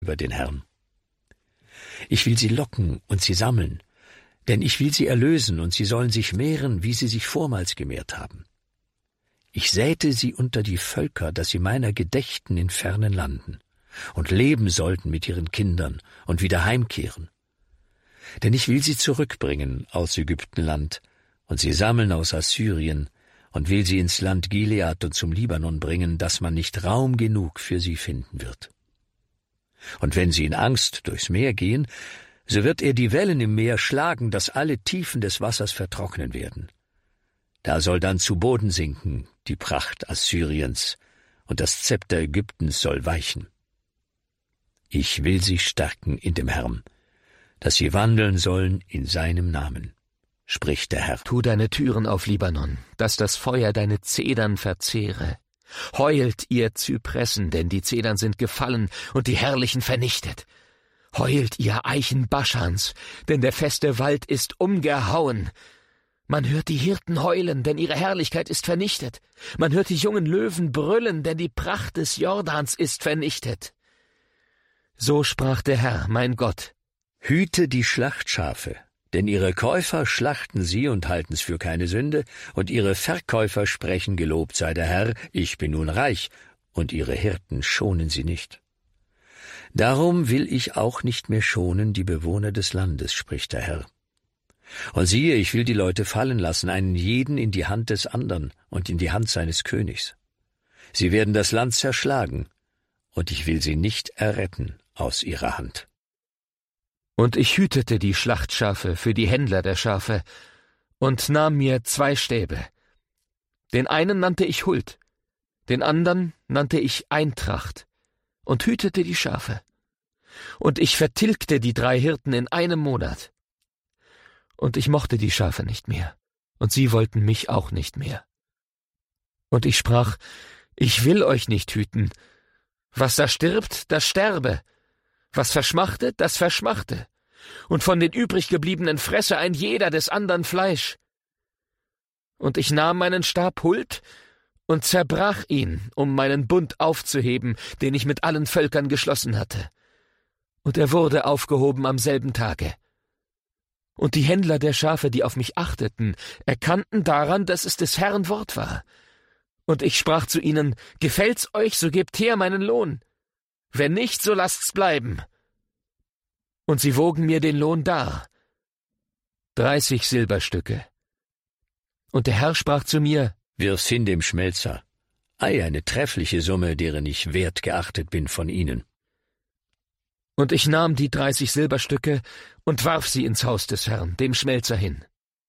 über den Herrn. Ich will sie locken und sie sammeln, denn ich will sie erlösen, und sie sollen sich mehren, wie sie sich vormals gemehrt haben. Ich säte sie unter die Völker, dass sie meiner gedächten in fernen Landen und leben sollten mit ihren Kindern und wieder heimkehren. Denn ich will sie zurückbringen aus Ägyptenland und sie sammeln aus Assyrien und will sie ins Land Gilead und zum Libanon bringen, dass man nicht Raum genug für sie finden wird. Und wenn sie in Angst durchs Meer gehen, so wird er die Wellen im Meer schlagen, dass alle Tiefen des Wassers vertrocknen werden. Da soll dann zu Boden sinken die Pracht Assyriens, und das Zepter Ägyptens soll weichen. Ich will sie stärken in dem Herrn, dass sie wandeln sollen in seinem Namen, spricht der Herr. Tu deine Türen auf, Libanon, dass das Feuer deine Zedern verzehre. Heult, ihr Zypressen, denn die Zedern sind gefallen und die Herrlichen vernichtet. Heult, ihr Eichen Baschans, denn der feste Wald ist umgehauen. Man hört die Hirten heulen, denn ihre Herrlichkeit ist vernichtet. Man hört die jungen Löwen brüllen, denn die Pracht des Jordans ist vernichtet. So sprach der Herr, mein Gott. Hüte die Schlachtschafe, denn ihre Käufer schlachten sie und halten's für keine Sünde, und ihre Verkäufer sprechen, gelobt sei der Herr, ich bin nun reich, und ihre Hirten schonen sie nicht. Darum will ich auch nicht mehr schonen die Bewohner des Landes, spricht der Herr. Und siehe, ich will die Leute fallen lassen, einen jeden in die Hand des andern und in die Hand seines Königs. Sie werden das Land zerschlagen, und ich will sie nicht erretten aus ihrer Hand. Und ich hütete die Schlachtschafe für die Händler der Schafe und nahm mir 2 Stäbe. Den einen nannte ich Huld, den andern nannte ich Eintracht und hütete die Schafe. Und ich vertilgte die 3 Hirten in einem Monat. Und ich mochte die Schafe nicht mehr, und sie wollten mich auch nicht mehr. Und ich sprach, ich will euch nicht hüten. Was da stirbt, das sterbe. Was verschmachtet, das verschmachte. Und von den übriggebliebenen fresse ein jeder des andern Fleisch. Und ich nahm meinen Stab Huld und zerbrach ihn, um meinen Bund aufzuheben, den ich mit allen Völkern geschlossen hatte. Und er wurde aufgehoben am selben Tage. Und die Händler der Schafe, die auf mich achteten, erkannten daran, dass es des Herrn Wort war. Und ich sprach zu ihnen, gefällt's euch, so gebt her meinen Lohn. Wenn nicht, so lasst's bleiben. Und sie wogen mir den Lohn dar. 30 Silberstücke. Und der Herr sprach zu mir, wirf's hin dem Schmelzer. Ei, eine treffliche Summe, deren ich wert geachtet bin von ihnen. Und ich nahm die 30 Silberstücke und warf sie ins Haus des Herrn, dem Schmelzer hin.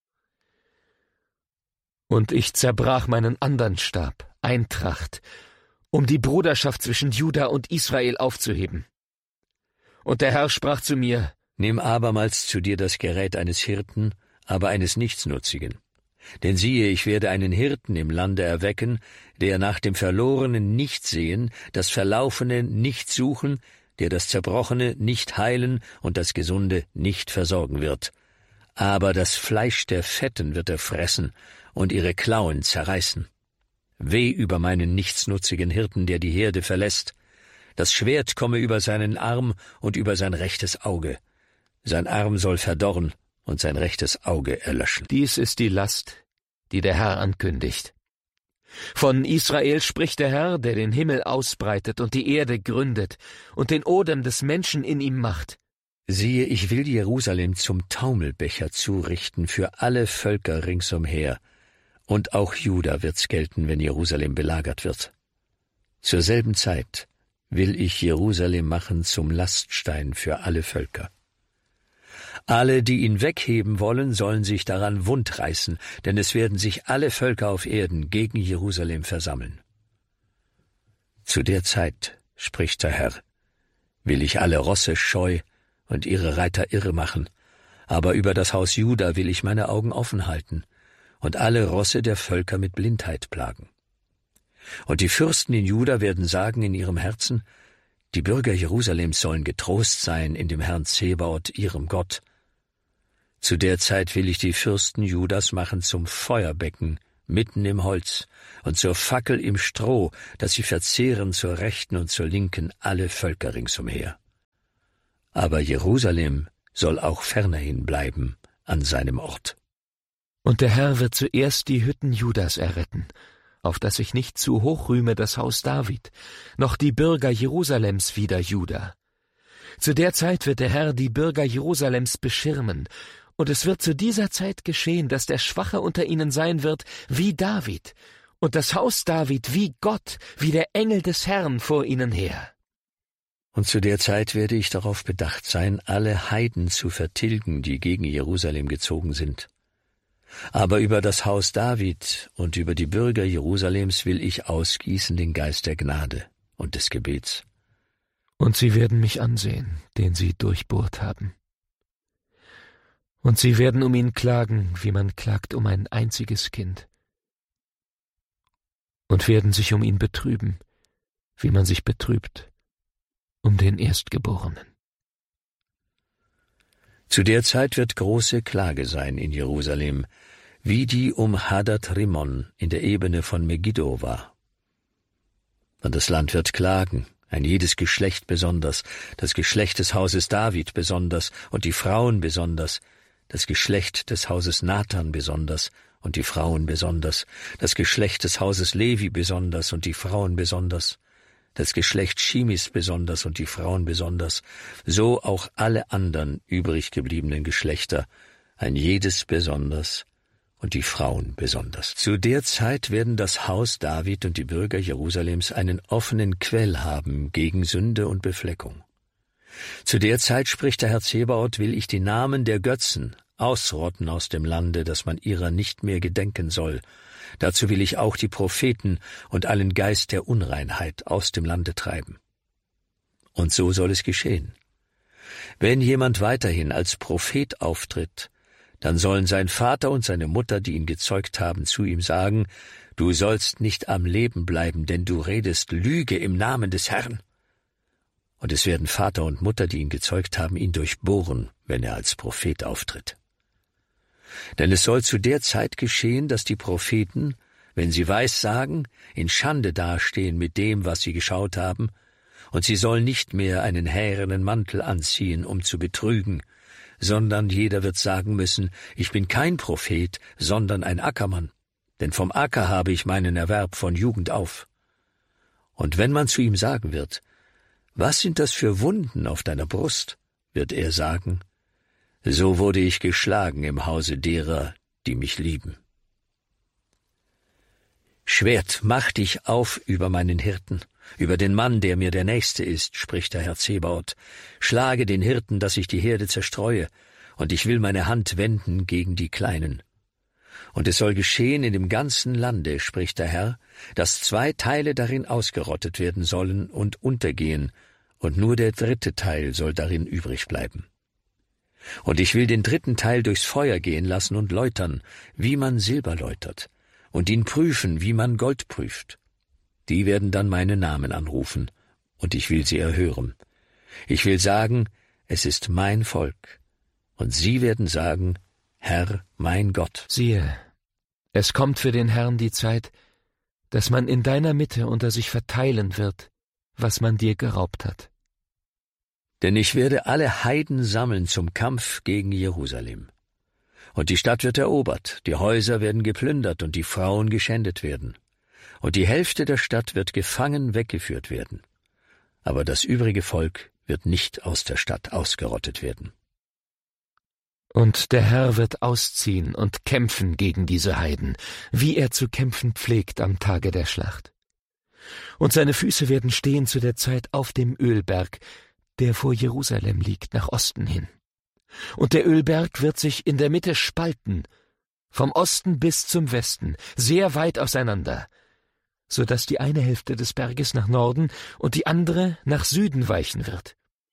Und ich zerbrach meinen andern Stab, Eintracht, um die Bruderschaft zwischen Juda und Israel aufzuheben. Und der Herr sprach zu mir, nimm abermals zu dir das Gerät eines Hirten, aber eines Nichtsnutzigen. Denn siehe, ich werde einen Hirten im Lande erwecken, der nach dem Verlorenen nicht sehen, das Verlaufene nicht suchen, der das Zerbrochene nicht heilen und das Gesunde nicht versorgen wird. Aber das Fleisch der Fetten wird er fressen und ihre Klauen zerreißen. Weh über meinen nichtsnutzigen Hirten, der die Herde verlässt. Das Schwert komme über seinen Arm und über sein rechtes Auge. Sein Arm soll verdorren und sein rechtes Auge erlöschen. Dies ist die Last, die der Herr ankündigt. Von Israel spricht der Herr, der den Himmel ausbreitet und die Erde gründet und den Odem des Menschen in ihm macht. Siehe, ich will Jerusalem zum Taumelbecher zurichten für alle Völker ringsumher, und auch Juda wird's gelten, wenn Jerusalem belagert wird. Zur selben Zeit will ich Jerusalem machen zum Laststein für alle Völker. Alle, die ihn wegheben wollen, sollen sich daran wundreißen, denn es werden sich alle Völker auf Erden gegen Jerusalem versammeln. Zu der Zeit, spricht der Herr, will ich alle Rosse scheu und ihre Reiter irre machen, aber über das Haus Juda will ich meine Augen offen halten und alle Rosse der Völker mit Blindheit plagen. Und die Fürsten in Juda werden sagen in ihrem Herzen, die Bürger Jerusalems sollen getrost sein in dem Herrn Zebaoth, ihrem Gott. Zu der Zeit will ich die Fürsten Judas machen zum Feuerbecken mitten im Holz und zur Fackel im Stroh, dass sie verzehren zur Rechten und zur Linken alle Völker ringsumher. aber Jerusalem soll auch fernerhin bleiben an seinem Ort. Und der Herr wird zuerst die Hütten Judas erretten, auf dass sich nicht zu hoch rühme das Haus David, noch die Bürger Jerusalems wider Juda. Zu der Zeit wird der Herr die Bürger Jerusalems beschirmen, und es wird zu dieser Zeit geschehen, dass der Schwache unter ihnen sein wird wie David, und das Haus David wie Gott, wie der Engel des Herrn vor ihnen her. Und zu der Zeit werde ich darauf bedacht sein, alle Heiden zu vertilgen, die gegen Jerusalem gezogen sind. Aber über das Haus David und über die Bürger Jerusalems will ich ausgießen den Geist der Gnade und des Gebets. Und sie werden mich ansehen, den sie durchbohrt haben. Und sie werden um ihn klagen, wie man klagt um ein einziges Kind. Und werden sich um ihn betrüben, wie man sich betrübt um den Erstgeborenen. Zu der Zeit wird große Klage sein in Jerusalem, wie die um Hadat Rimmon in der Ebene von Megiddo war. Und das Land wird klagen, ein jedes Geschlecht besonders, das Geschlecht des Hauses David besonders und die Frauen besonders, das Geschlecht des Hauses Nathan besonders und die Frauen besonders, das Geschlecht des Hauses Levi besonders und die Frauen besonders, das Geschlecht Schimis besonders und die Frauen besonders, so auch alle anderen übrig gebliebenen Geschlechter, ein jedes besonders und die Frauen besonders. Zu der Zeit werden das Haus David und die Bürger Jerusalems einen offenen Quell haben gegen Sünde und Befleckung. Zu der Zeit, spricht der Herr Zebaoth, will ich die Namen der Götzen ausrotten aus dem Lande, dass man ihrer nicht mehr gedenken soll. Dazu will ich auch die Propheten und allen Geist der Unreinheit aus dem Lande treiben. Und so soll es geschehen. Wenn jemand weiterhin als Prophet auftritt, dann sollen sein Vater und seine Mutter, die ihn gezeugt haben, zu ihm sagen, du sollst nicht am Leben bleiben, denn du redest Lüge im Namen des Herrn. Und es werden Vater und Mutter, die ihn gezeugt haben, ihn durchbohren, wenn er als Prophet auftritt. Denn es soll zu der Zeit geschehen, dass die Propheten, wenn sie Weissagen, in Schande dastehen mit dem, was sie geschaut haben, und sie sollen nicht mehr einen härenen Mantel anziehen, um zu betrügen, sondern jeder wird sagen müssen, ich bin kein Prophet, sondern ein Ackermann, denn vom Acker habe ich meinen Erwerb von Jugend auf. Und wenn man zu ihm sagen wird, was sind das für Wunden auf deiner Brust, wird er sagen, so wurde ich geschlagen im Hause derer, die mich lieben. Schwert, mach dich auf über meinen Hirten, über den Mann, der mir der Nächste ist, spricht der Herr Zebaoth. Schlage den Hirten, dass ich die Herde zerstreue, und ich will meine Hand wenden gegen die Kleinen. Und es soll geschehen in dem ganzen Lande, spricht der Herr, dass 2 Teile darin ausgerottet werden sollen und untergehen, und nur der 3. Teil soll darin übrig bleiben. Und ich will den 3. Teil durchs Feuer gehen lassen und läutern, wie man Silber läutert, und ihn prüfen, wie man Gold prüft. Die werden dann meinen Namen anrufen, und ich will sie erhören. Ich will sagen, es ist mein Volk, und sie werden sagen, Herr, mein Gott. Siehe, es kommt für den Herrn die Zeit, dass man in deiner Mitte unter sich verteilen wird, was man dir geraubt hat. Denn ich werde alle Heiden sammeln zum Kampf gegen Jerusalem. Und die Stadt wird erobert, die Häuser werden geplündert und die Frauen geschändet werden. Und die Hälfte der Stadt wird gefangen weggeführt werden. Aber das übrige Volk wird nicht aus der Stadt ausgerottet werden. Und der Herr wird ausziehen und kämpfen gegen diese Heiden, wie er zu kämpfen pflegt am Tage der Schlacht. Und seine Füße werden stehen zu der Zeit auf dem Ölberg, der vor Jerusalem liegt, nach Osten hin. Und der Ölberg wird sich in der Mitte spalten, vom Osten bis zum Westen, sehr weit auseinander, so dass die eine Hälfte des Berges nach Norden und die andere nach Süden weichen wird.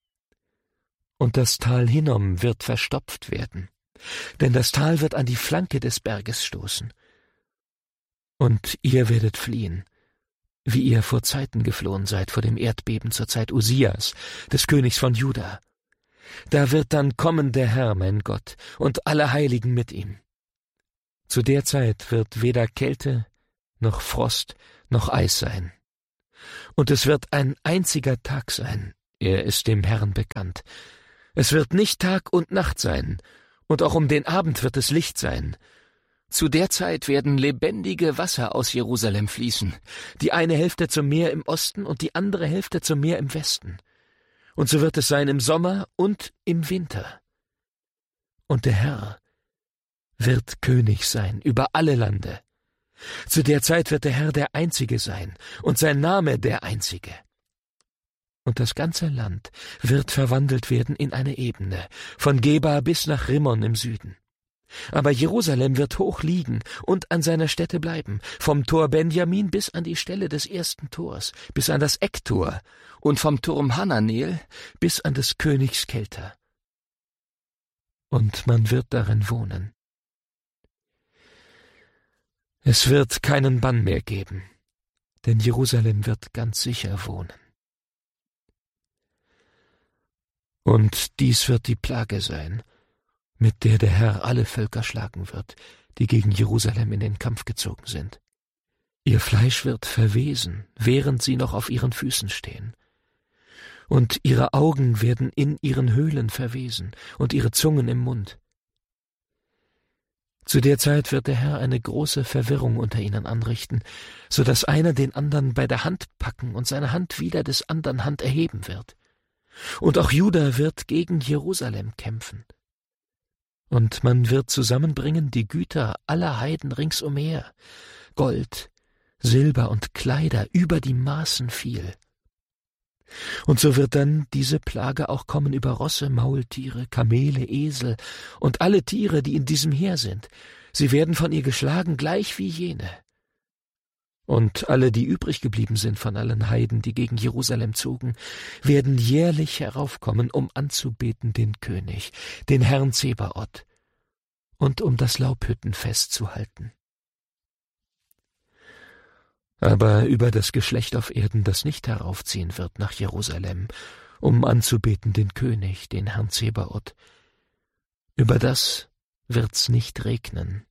Und das Tal Hinnom wird verstopft werden, denn das Tal wird an die Flanke des Berges stoßen. Und ihr werdet fliehen, wie ihr vor Zeiten geflohen seid, vor dem Erdbeben zur Zeit Usias, des Königs von Juda. Da wird dann kommen der Herr, mein Gott, und alle Heiligen mit ihm. Zu der Zeit wird weder Kälte, noch Frost, noch Eis sein. Und es wird ein einziger Tag sein, er ist dem Herrn bekannt, Es wird nicht Tag und Nacht sein, und auch um den Abend wird es Licht sein. Zu der Zeit werden lebendige Wasser aus Jerusalem fließen, die eine Hälfte zum Meer im Osten und die andere Hälfte zum Meer im Westen. Und so wird es sein im Sommer und im Winter. Und der Herr wird König sein über alle Lande. Zu der Zeit wird der Herr der Einzige sein und sein Name der Einzige. Und das ganze Land wird verwandelt werden in eine Ebene, von Geba bis nach Rimmon im Süden. Aber Jerusalem wird hoch liegen und an seiner Stätte bleiben, vom Tor Benjamin bis an die Stelle des ersten Tors, bis an das Ecktor, und vom Turm Hananel bis an des Königs Kelter. Und man wird darin wohnen. Es wird keinen Bann mehr geben, denn Jerusalem wird ganz sicher wohnen. Und dies wird die Plage sein, mit der der Herr alle Völker schlagen wird, die gegen Jerusalem in den Kampf gezogen sind. Ihr Fleisch wird verwesen, während sie noch auf ihren Füßen stehen. Und ihre Augen werden in ihren Höhlen verwesen und ihre Zungen im Mund. Zu der Zeit wird der Herr eine große Verwirrung unter ihnen anrichten, so dass einer den anderen bei der Hand packen und seine Hand wieder des anderen Hand erheben wird. Und auch Juda wird gegen Jerusalem kämpfen. Und man wird zusammenbringen die Güter aller Heiden ringsumher, Gold, Silber und Kleider über die Maßen viel. Und so wird dann diese Plage auch kommen über Rosse, Maultiere, Kamele, Esel und alle Tiere, die in diesem Heer sind. Sie werden von ihr geschlagen, gleich wie jene. Und alle, die übrig geblieben sind von allen Heiden, die gegen Jerusalem zogen, werden jährlich heraufkommen, um anzubeten den König, den Herrn Zebaoth, und um das Laubhüttenfest zu halten. Aber über das Geschlecht auf Erden, das nicht heraufziehen wird nach Jerusalem, um anzubeten den König, den Herrn Zebaoth, über das wird's nicht regnen.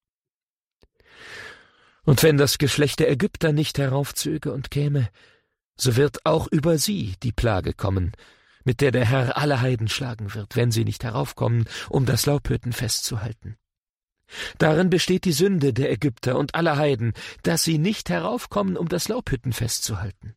Und wenn das Geschlecht der Ägypter nicht heraufzöge und käme, so wird auch über sie die Plage kommen, mit der der Herr alle Heiden schlagen wird, wenn sie nicht heraufkommen, um das Laubhüttenfest zu halten. Darin besteht die Sünde der Ägypter und aller Heiden, dass sie nicht heraufkommen, um das Laubhüttenfest zu halten.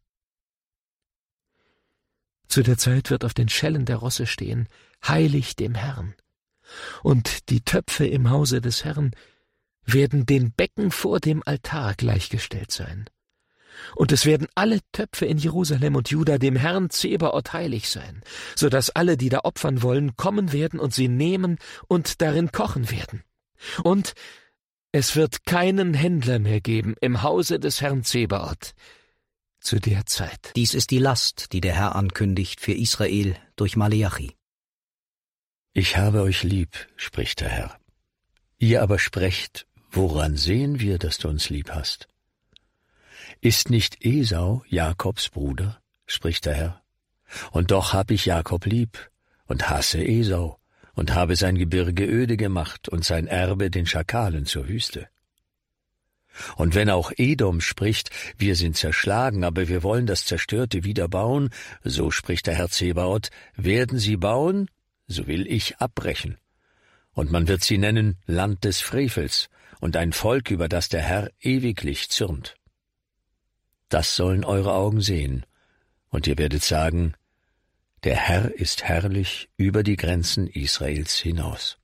Zu der Zeit wird auf den Schellen der Rosse stehen, heilig dem Herrn. Und die Töpfe im Hause des Herrn werden den Becken vor dem Altar gleichgestellt sein. Und es werden alle Töpfe in Jerusalem und Juda dem Herrn Zebaoth heilig sein, so dass alle, die da opfern wollen, kommen werden und sie nehmen und darin kochen werden. Und es wird keinen Händler mehr geben im Hause des Herrn Zebaoth zu der Zeit. Dies ist die Last, die der Herr ankündigt für Israel durch Maleachi. Ich habe euch lieb, spricht der Herr. Ihr aber sprecht, woran sehen wir, dass du uns lieb hast? Ist nicht Esau Jakobs Bruder, spricht der Herr? Und doch hab ich Jakob lieb und hasse Esau und habe sein Gebirge öde gemacht und sein Erbe den Schakalen zur Wüste. Und wenn auch Edom spricht, wir sind zerschlagen, aber wir wollen das Zerstörte wieder bauen, so spricht der Herr Zebaoth, werden sie bauen, so will ich abbrechen. Und man wird sie nennen Land des Frevels und ein Volk, über das der Herr ewiglich zürnt. Das sollen eure Augen sehen, und ihr werdet sagen, der Herr ist herrlich über die Grenzen Israels hinaus.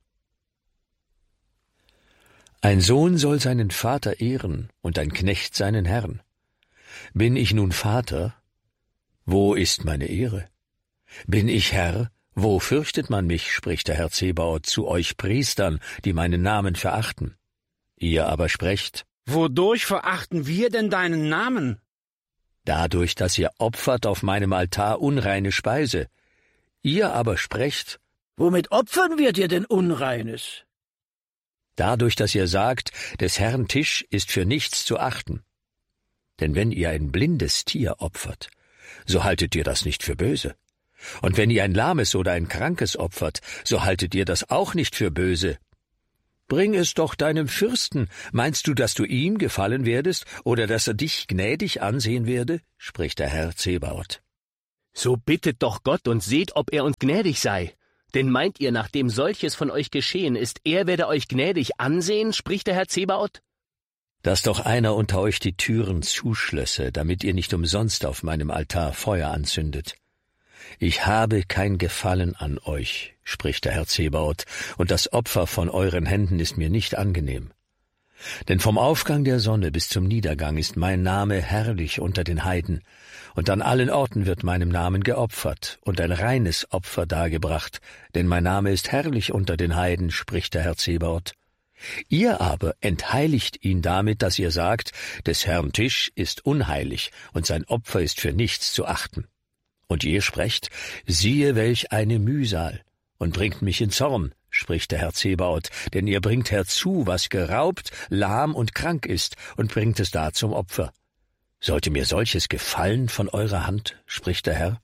Ein Sohn soll seinen Vater ehren und ein Knecht seinen Herrn. Bin ich nun Vater? Wo ist meine Ehre? Bin ich Herr? Wo fürchtet man mich, spricht der Herr Zebaoth zu euch Priestern, die meinen Namen verachten. Ihr aber sprecht, wodurch verachten wir denn deinen Namen? Dadurch, dass ihr opfert auf meinem Altar unreine Speise. Ihr aber sprecht, womit opfern wir dir denn Unreines? Dadurch, dass ihr sagt, des Herrn Tisch ist für nichts zu achten. Denn wenn ihr ein blindes Tier opfert, so haltet ihr das nicht für böse. Und wenn ihr ein lahmes oder ein krankes opfert, so haltet ihr das auch nicht für böse. Bring es doch deinem Fürsten. Meinst du, dass du ihm gefallen werdest, oder dass er dich gnädig ansehen werde? Spricht der Herr Zebaoth. So bittet doch Gott und seht, ob er uns gnädig sei. Denn meint ihr, nachdem solches von euch geschehen ist, er werde euch gnädig ansehen, spricht der Herr Zebaoth? Dass doch einer unter euch die Türen zuschlösse, damit ihr nicht umsonst auf meinem Altar Feuer anzündet. Ich habe kein Gefallen an euch, spricht der Herr Zebaoth, und das Opfer von euren Händen ist mir nicht angenehm. Denn vom Aufgang der Sonne bis zum Niedergang ist mein Name herrlich unter den Heiden, und an allen Orten wird meinem Namen geopfert und ein reines Opfer dargebracht, denn mein Name ist herrlich unter den Heiden, spricht der Herr Zebaoth. Ihr aber entheiligt ihn damit, dass ihr sagt, des Herrn Tisch ist unheilig und sein Opfer ist für nichts zu achten. Und ihr sprecht, siehe welch eine Mühsal, und bringt mich in Zorn, spricht der Herr Zebaoth, denn ihr bringt herzu, was geraubt, lahm und krank ist, und bringt es da zum Opfer. Sollte mir solches gefallen von eurer Hand, spricht der Herr?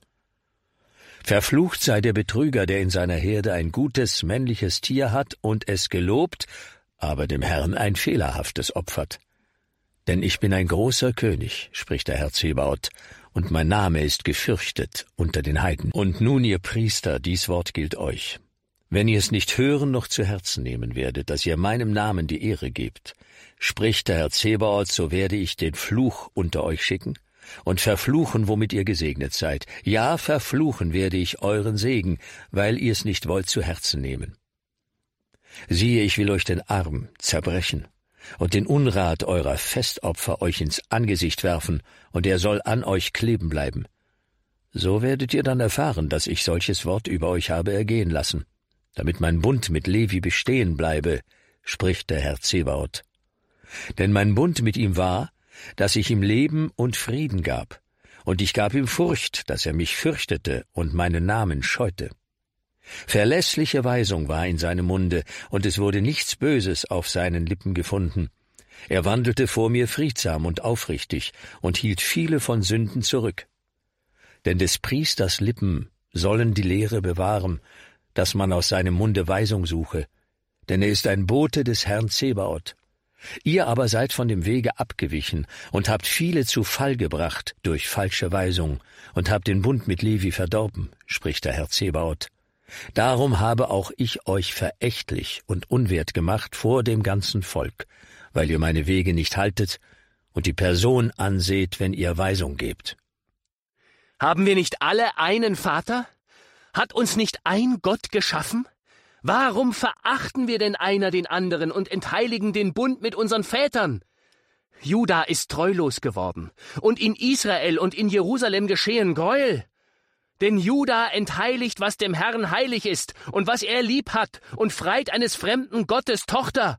Verflucht sei der Betrüger, der in seiner Herde ein gutes, männliches Tier hat und es gelobt, aber dem Herrn ein fehlerhaftes opfert. Denn ich bin ein großer König, spricht der Herr Zebaoth, und mein Name ist gefürchtet unter den Heiden. Und nun, ihr Priester, dies Wort gilt euch. Wenn ihr es nicht hören noch zu Herzen nehmen werdet, dass ihr meinem Namen die Ehre gebt, spricht der Herr Zebaoth, so werde ich den Fluch unter euch schicken und verfluchen, womit ihr gesegnet seid. Ja, verfluchen werde ich euren Segen, weil ihr es nicht wollt zu Herzen nehmen. Siehe, ich will euch den Arm zerbrechen und den Unrat eurer Festopfer euch ins Angesicht werfen, und er soll an euch kleben bleiben. So werdet ihr dann erfahren, dass ich solches Wort über euch habe ergehen lassen, damit mein Bund mit Levi bestehen bleibe, spricht der Herr Zebaoth. Denn mein Bund mit ihm war, dass ich ihm Leben und Frieden gab, und ich gab ihm Furcht, dass er mich fürchtete und meinen Namen scheute. Verlässliche Weisung war in seinem Munde, und es wurde nichts Böses auf seinen Lippen gefunden. Er wandelte vor mir friedsam und aufrichtig und hielt viele von Sünden zurück. Denn des Priesters Lippen sollen die Lehre bewahren, dass man aus seinem Munde Weisung suche, denn er ist ein Bote des Herrn Zebaoth. Ihr aber seid von dem Wege abgewichen und habt viele zu Fall gebracht durch falsche Weisung und habt den Bund mit Levi verdorben, spricht der Herr Zebaoth. Darum habe auch ich euch verächtlich und unwert gemacht vor dem ganzen Volk, weil ihr meine Wege nicht haltet und die Person anseht, wenn ihr Weisung gebt. Haben wir nicht alle einen Vater? Hat uns nicht ein Gott geschaffen? Warum verachten wir denn einer den anderen und entheiligen den Bund mit unseren Vätern? Juda ist treulos geworden, und in Israel und in Jerusalem geschehen Gräuel. Denn Juda entheiligt, was dem Herrn heilig ist und was er lieb hat, und freit eines fremden Gottes Tochter.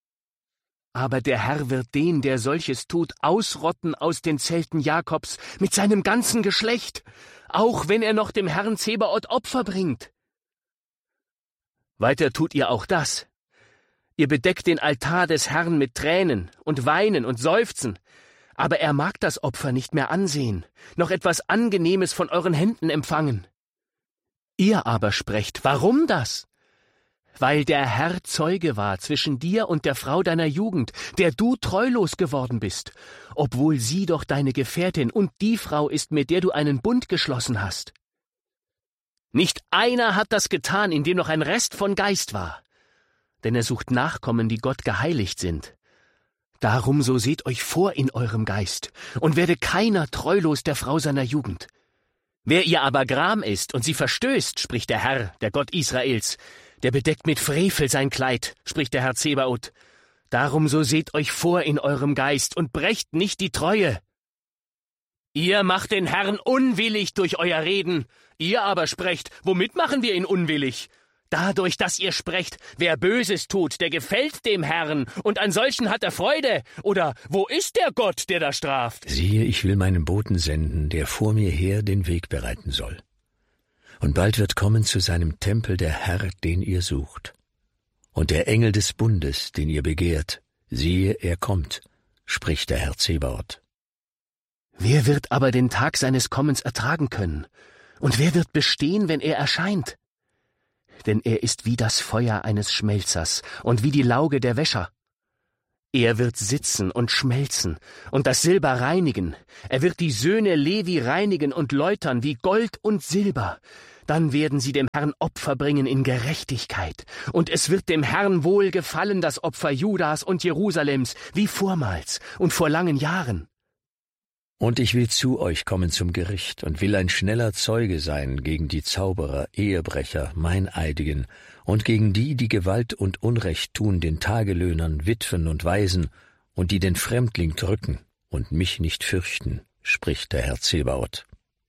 Aber der Herr wird den, der solches tut, ausrotten aus den Zelten Jakobs mit seinem ganzen Geschlecht, auch wenn er noch dem Herrn Zebaoth Opfer bringt. Weiter tut ihr auch das. Ihr bedeckt den Altar des Herrn mit Tränen und Weinen und Seufzen, aber er mag das Opfer nicht mehr ansehen, noch etwas Angenehmes von euren Händen empfangen. Ihr aber sprecht, warum das? Weil der Herr Zeuge war zwischen dir und der Frau deiner Jugend, der du treulos geworden bist, obwohl sie doch deine Gefährtin und die Frau ist, mit der du einen Bund geschlossen hast. Nicht einer hat das getan, in dem noch ein Rest von Geist war, denn er sucht Nachkommen, die Gott geheiligt sind. Darum so seht euch vor in eurem Geist, und werde keiner treulos der Frau seiner Jugend. Wer ihr aber gram ist und sie verstößt, spricht der Herr, der Gott Israels, der bedeckt mit Frevel sein Kleid, spricht der Herr Zebaoth. Darum so seht euch vor in eurem Geist und brecht nicht die Treue. Ihr macht den Herrn unwillig durch euer Reden, ihr aber sprecht, womit machen wir ihn unwillig? Dadurch, dass ihr sprecht, wer Böses tut, der gefällt dem Herrn, und an solchen hat er Freude. Oder wo ist der Gott, der da straft? Siehe, ich will meinen Boten senden, der vor mir her den Weg bereiten soll. Und bald wird kommen zu seinem Tempel der Herr, den ihr sucht. Und der Engel des Bundes, den ihr begehrt, siehe, er kommt, spricht der Herr Zebaoth. Wer wird aber den Tag seines Kommens ertragen können? Und wer wird bestehen, wenn er erscheint? Denn er ist wie das Feuer eines Schmelzers und wie die Lauge der Wäscher. Er wird sitzen und schmelzen und das Silber reinigen. Er wird die Söhne Levi reinigen und läutern wie Gold und Silber, dann werden sie dem Herrn Opfer bringen in Gerechtigkeit, und es wird dem Herrn wohl gefallen, das Opfer Judas und Jerusalems, wie vormals und vor langen Jahren. Und ich will zu euch kommen zum Gericht und will ein schneller Zeuge sein gegen die Zauberer, Ehebrecher, Meineidigen und gegen die, die Gewalt und Unrecht tun den Tagelöhnern, Witwen und Waisen und die den Fremdling drücken und mich nicht fürchten, spricht der Herr Zebaoth.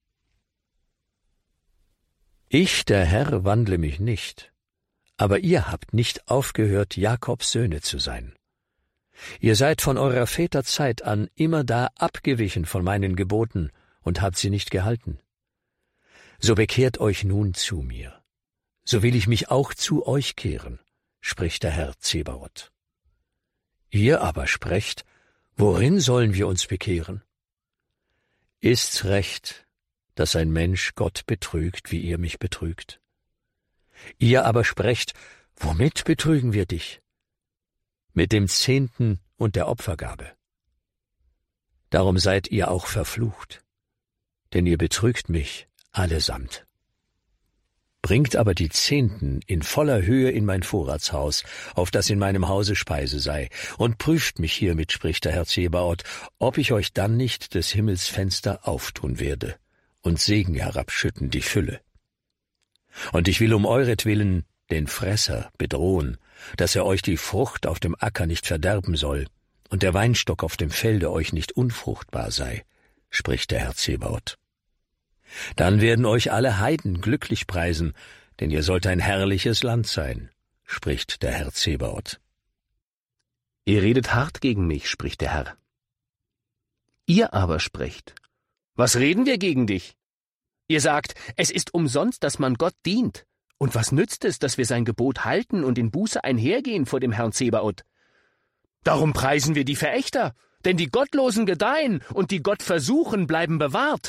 Ich, der Herr, wandle mich nicht, aber ihr habt nicht aufgehört, Jakobs Söhne zu sein. Ihr seid von eurer Väter Zeit an immerdar abgewichen von meinen Geboten und habt sie nicht gehalten. So bekehrt euch nun zu mir, so will ich mich auch zu euch kehren, spricht der Herr Zebaoth. Ihr aber sprecht, worin sollen wir uns bekehren? Ist's recht, dass ein Mensch Gott betrügt, wie ihr mich betrügt? Ihr aber sprecht, womit betrügen wir dich? Mit dem Zehnten und der Opfergabe. Darum seid ihr auch verflucht, denn ihr betrügt mich allesamt. Bringt aber die Zehnten in voller Höhe in mein Vorratshaus, auf das in meinem Hause Speise sei, und prüft mich hiermit, spricht der Herr Zebaoth, ob ich euch dann nicht des Himmels Fenster auftun werde und Segen herabschütten die Fülle. Und ich will um euretwillen den Fresser bedrohen, dass er euch die Frucht auf dem Acker nicht verderben soll und der Weinstock auf dem Felde euch nicht unfruchtbar sei, spricht der Herr Zebaoth. Dann werden euch alle Heiden glücklich preisen, denn ihr sollt ein herrliches Land sein, spricht der Herr Zebaoth. Ihr redet hart gegen mich, spricht der Herr. Ihr aber sprecht, was reden wir gegen dich? Ihr sagt, es ist umsonst, dass man Gott dient. Und was nützt es, dass wir sein Gebot halten und in Buße einhergehen vor dem Herrn Zebaoth? Darum preisen wir die Verächter, denn die Gottlosen gedeihen und die Gott versuchen, bleiben bewahrt.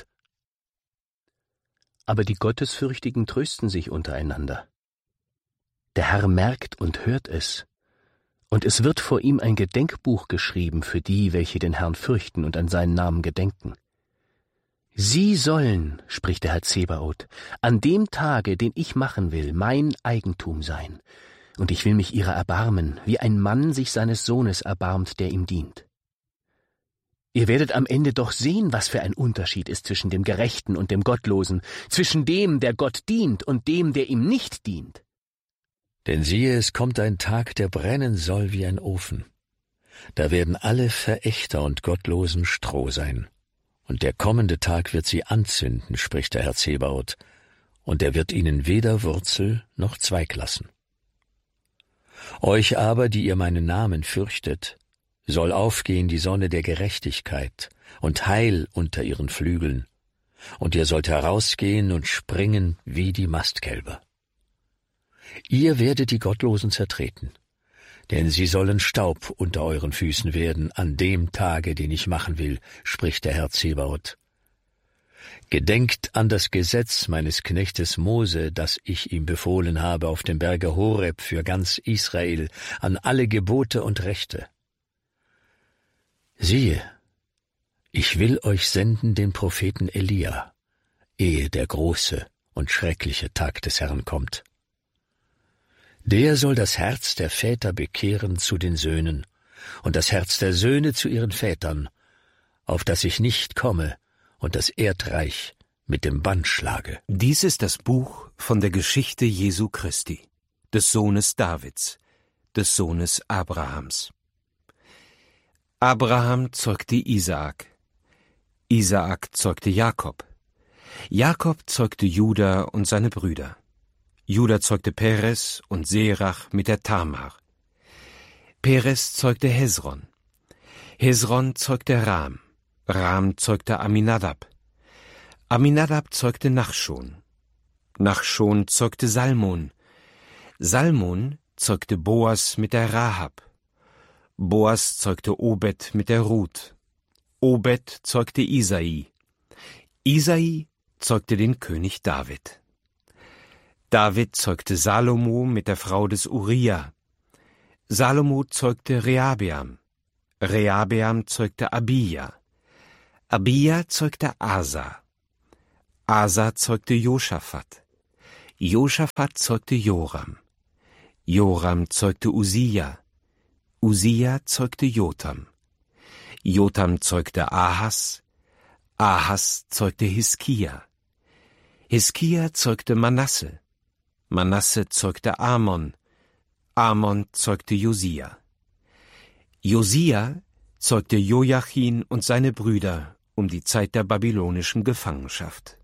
Aber die Gottesfürchtigen trösten sich untereinander. Der Herr merkt und hört es, und es wird vor ihm ein Gedenkbuch geschrieben für die, welche den Herrn fürchten und an seinen Namen gedenken. Sie sollen, spricht der Herr Zebaoth, an dem Tage, den ich machen will, mein Eigentum sein, und ich will mich ihrer erbarmen, wie ein Mann sich seines Sohnes erbarmt, der ihm dient. Ihr werdet am Ende doch sehen, was für ein Unterschied ist zwischen dem Gerechten und dem Gottlosen, zwischen dem, der Gott dient, und dem, der ihm nicht dient. Denn siehe, es kommt ein Tag, der brennen soll wie ein Ofen. Da werden alle Verächter und Gottlosen Stroh sein. Und der kommende Tag wird sie anzünden, spricht der Herr Zebaoth, und er wird ihnen weder Wurzel noch Zweig lassen. Euch aber, die ihr meinen Namen fürchtet, soll aufgehen die Sonne der Gerechtigkeit und Heil unter ihren Flügeln, und ihr sollt herausgehen und springen wie die Mastkälber. Ihr werdet die Gottlosen zertreten, denn sie sollen Staub unter euren Füßen werden an dem Tage, den ich machen will, spricht der Herr Zebaoth. Gedenkt an das Gesetz meines Knechtes Mose, das ich ihm befohlen habe auf dem Berge Horeb für ganz Israel, an alle Gebote und Rechte. Siehe, ich will euch senden den Propheten Elia, ehe der große und schreckliche Tag des Herrn kommt. Der soll das Herz der Väter bekehren zu den Söhnen und das Herz der Söhne zu ihren Vätern, auf das ich nicht komme und das Erdreich mit dem Bann schlage. Dies ist das Buch von der Geschichte Jesu Christi, des Sohnes Davids, des Sohnes Abrahams. Abraham zeugte Isaak, Isaak zeugte Jakob, Jakob zeugte Juda und seine Brüder. Juda zeugte Peres und Serach mit der Tamar. Peres zeugte Hesron. Hesron zeugte Ram. Ram zeugte Aminadab. Aminadab zeugte Nachschon. Nachschon zeugte Salmon. Salmon zeugte Boas mit der Rahab. Boas zeugte Obed mit der Ruth. Obed zeugte Isai. Isai zeugte den König David. David zeugte Salomo mit der Frau des Uriah. Salomo zeugte Rehabeam. Rehabeam zeugte Abija. Abija zeugte Asa. Asa zeugte Josaphat. Josaphat zeugte Joram. Joram zeugte Usia. Usia zeugte Jotam. Jotam zeugte Ahas. Ahas zeugte Hiskia. Hiskia zeugte Manasse. Manasse zeugte Amon. Amon zeugte Josia. Josia zeugte Joachim und seine Brüder um die Zeit der babylonischen Gefangenschaft.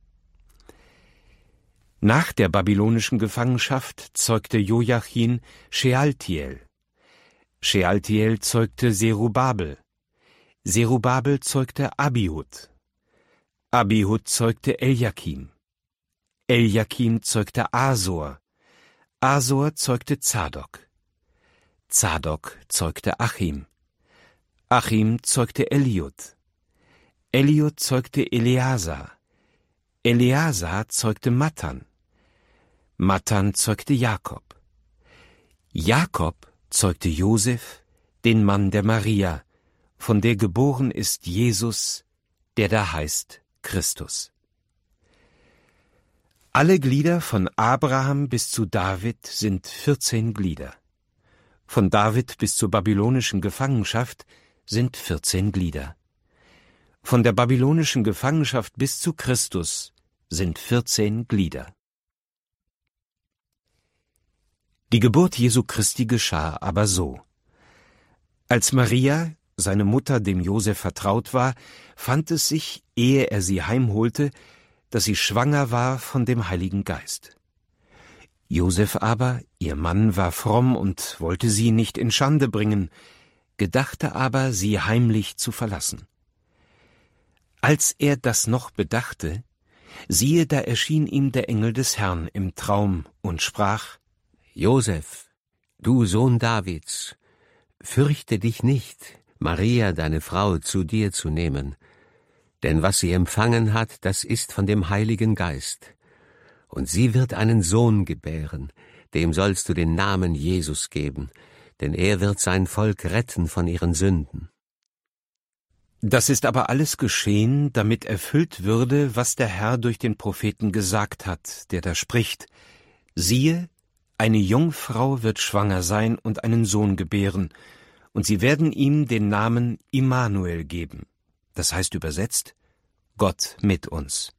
Nach der babylonischen Gefangenschaft zeugte Joachim Shealtiel. Shealtiel zeugte Zerubabel. Zerubabel zeugte Abihud. Abihud zeugte Eliakim. Eliakim zeugte Asor. Asor zeugte Zadok. Zadok zeugte Achim. Achim zeugte Eliud. Eliud zeugte Eleazar. Eleazar zeugte Mattan. Mattan zeugte Jakob. Jakob zeugte Josef, den Mann der Maria, von der geboren ist Jesus, der da heißt Christus. Alle Glieder von Abraham bis zu David sind 14 Glieder. Von David bis zur babylonischen Gefangenschaft sind 14 Glieder. Von der babylonischen Gefangenschaft bis zu Christus sind 14 Glieder. Die Geburt Jesu Christi geschah aber so. Als Maria, seine Mutter, dem Josef vertraut war, fand es sich, ehe er sie heimholte, dass sie schwanger war von dem Heiligen Geist. Josef aber, ihr Mann, war fromm und wollte sie nicht in Schande bringen, gedachte aber, sie heimlich zu verlassen. Als er das noch bedachte, siehe, da erschien ihm der Engel des Herrn im Traum und sprach: Josef, du Sohn Davids, fürchte dich nicht, Maria, deine Frau, zu dir zu nehmen, denn was sie empfangen hat, das ist von dem Heiligen Geist. Und sie wird einen Sohn gebären, dem sollst du den Namen Jesus geben, denn er wird sein Volk retten von ihren Sünden. Das ist aber alles geschehen, damit erfüllt würde, was der Herr durch den Propheten gesagt hat, der da spricht: Siehe, eine Jungfrau wird schwanger sein und einen Sohn gebären, und sie werden ihm den Namen Immanuel geben. Das heißt übersetzt: Gott mit uns.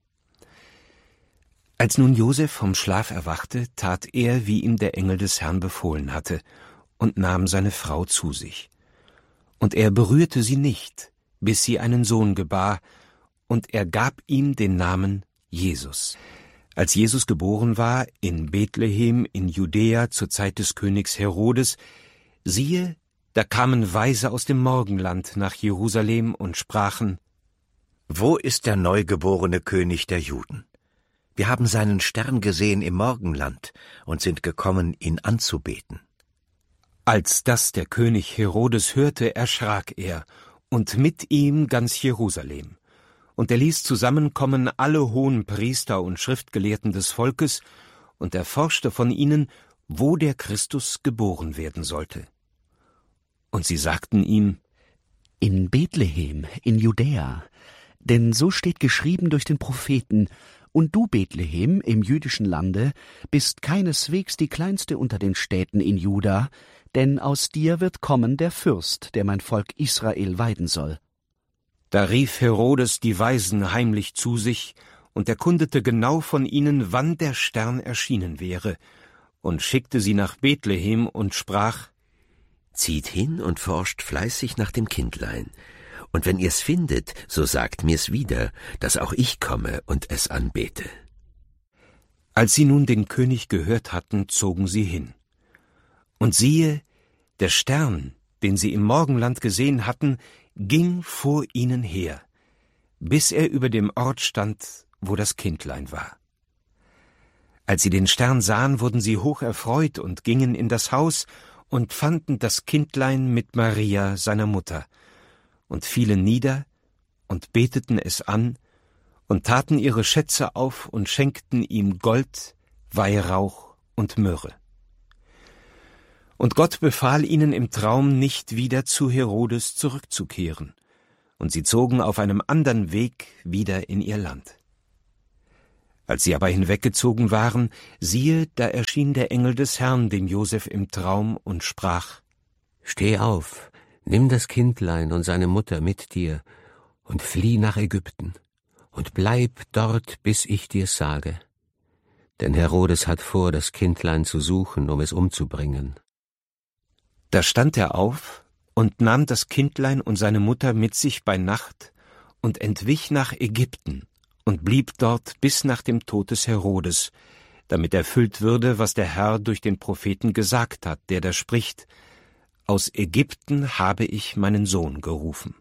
Als nun Josef vom Schlaf erwachte, tat er, wie ihm der Engel des Herrn befohlen hatte, und nahm seine Frau zu sich. Und er berührte sie nicht, bis sie einen Sohn gebar, und er gab ihm den Namen Jesus. Als Jesus geboren war, in Bethlehem in Judäa zur Zeit des Königs Herodes, siehe, da kamen Weise aus dem Morgenland nach Jerusalem und sprachen: Wo ist der neugeborene König der Juden? Wir haben seinen Stern gesehen im Morgenland und sind gekommen, ihn anzubeten. Als das der König Herodes hörte, erschrak er, und mit ihm ganz Jerusalem. Und er ließ zusammenkommen alle hohen Priester und Schriftgelehrten des Volkes und erforschte von ihnen, wo der Christus geboren werden sollte. Und sie sagten ihm: In Bethlehem, in Judäa, denn so steht geschrieben durch den Propheten: Und du, Bethlehem, im jüdischen Lande, bist keineswegs die kleinste unter den Städten in Juda, denn aus dir wird kommen der Fürst, der mein Volk Israel weiden soll. Da rief Herodes die Weisen heimlich zu sich und erkundete genau von ihnen, wann der Stern erschienen wäre, und schickte sie nach Bethlehem und sprach: Zieht hin und forscht fleißig nach dem Kindlein. Und wenn ihr's findet, so sagt mir's wieder, dass auch ich komme und es anbete. Als sie nun den König gehört hatten, zogen sie hin. Und siehe, der Stern, den sie im Morgenland gesehen hatten, ging vor ihnen her, bis er über dem Ort stand, wo das Kindlein war. Als sie den Stern sahen, wurden sie hoch erfreut und gingen in das Haus und fanden das Kindlein mit Maria, seiner Mutter, und fielen nieder und beteten es an und taten ihre Schätze auf und schenkten ihm Gold, Weihrauch und Myrrhe. Und Gott befahl ihnen im Traum, nicht wieder zu Herodes zurückzukehren, und sie zogen auf einem andern Weg wieder in ihr Land. Als sie aber hinweggezogen waren, siehe, da erschien der Engel des Herrn dem Josef im Traum und sprach: Steh auf, nimm das Kindlein und seine Mutter mit dir und flieh nach Ägypten und bleib dort, bis ich dir's sage. Denn Herodes hat vor, das Kindlein zu suchen, um es umzubringen. Da stand er auf und nahm das Kindlein und seine Mutter mit sich bei Nacht und entwich nach Ägypten und blieb dort bis nach dem Tod des Herodes, damit erfüllt würde, was der Herr durch den Propheten gesagt hat, der da spricht: Aus Ägypten habe ich meinen Sohn gerufen.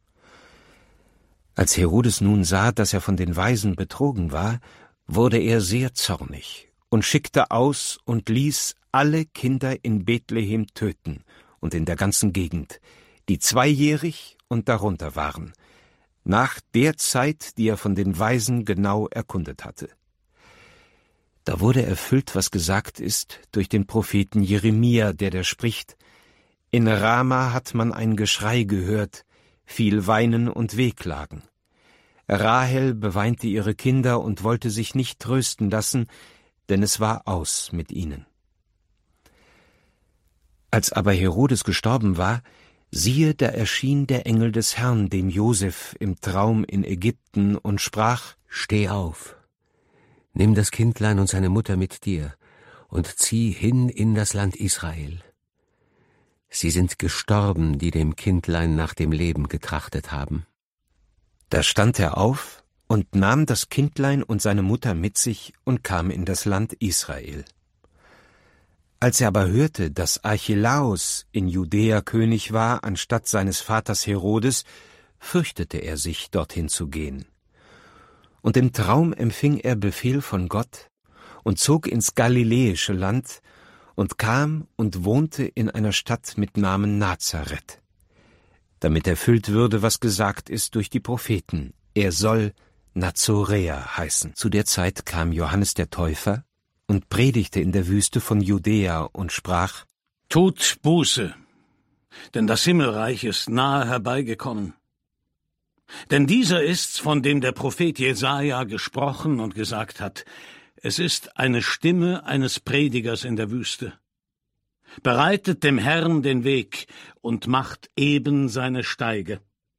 Als Herodes nun sah, dass er von den Weisen betrogen war, wurde er sehr zornig und schickte aus und ließ alle Kinder in Bethlehem töten und in der ganzen Gegend, die 2-jährig und darunter waren, nach der Zeit, die er von den Weisen genau erkundet hatte. Da wurde erfüllt, was gesagt ist durch den Propheten Jeremia, der da spricht: In Rama hat man ein Geschrei gehört, viel Weinen und Wehklagen. Rahel beweinte ihre Kinder und wollte sich nicht trösten lassen, denn es war aus mit ihnen. Als aber Herodes gestorben war, siehe, da erschien der Engel des Herrn dem Josef im Traum in Ägypten und sprach: Steh auf, nimm das Kindlein und seine Mutter mit dir und zieh hin in das Land Israel. Sie sind gestorben, die dem Kindlein nach dem Leben getrachtet haben. Da stand er auf und nahm das Kindlein und seine Mutter mit sich und kam in das Land Israel. Als er aber hörte, dass Archelaus in Judäa König war, anstatt seines Vaters Herodes, fürchtete er sich, dorthin zu gehen. Und im Traum empfing er Befehl von Gott und zog ins galiläische Land und kam und wohnte in einer Stadt mit Namen Nazareth, damit erfüllt würde, was gesagt ist durch die Propheten: Er soll Nazoräer heißen. Zu der Zeit kam Johannes der Täufer und predigte in der Wüste von Judäa und sprach: Tut Buße, denn das Himmelreich ist nahe herbeigekommen. Denn dieser ist's, von dem der Prophet Jesaja gesprochen und gesagt hat: Es ist eine Stimme eines Predigers in der Wüste. Bereitet dem Herrn den Weg und macht eben seine Steige.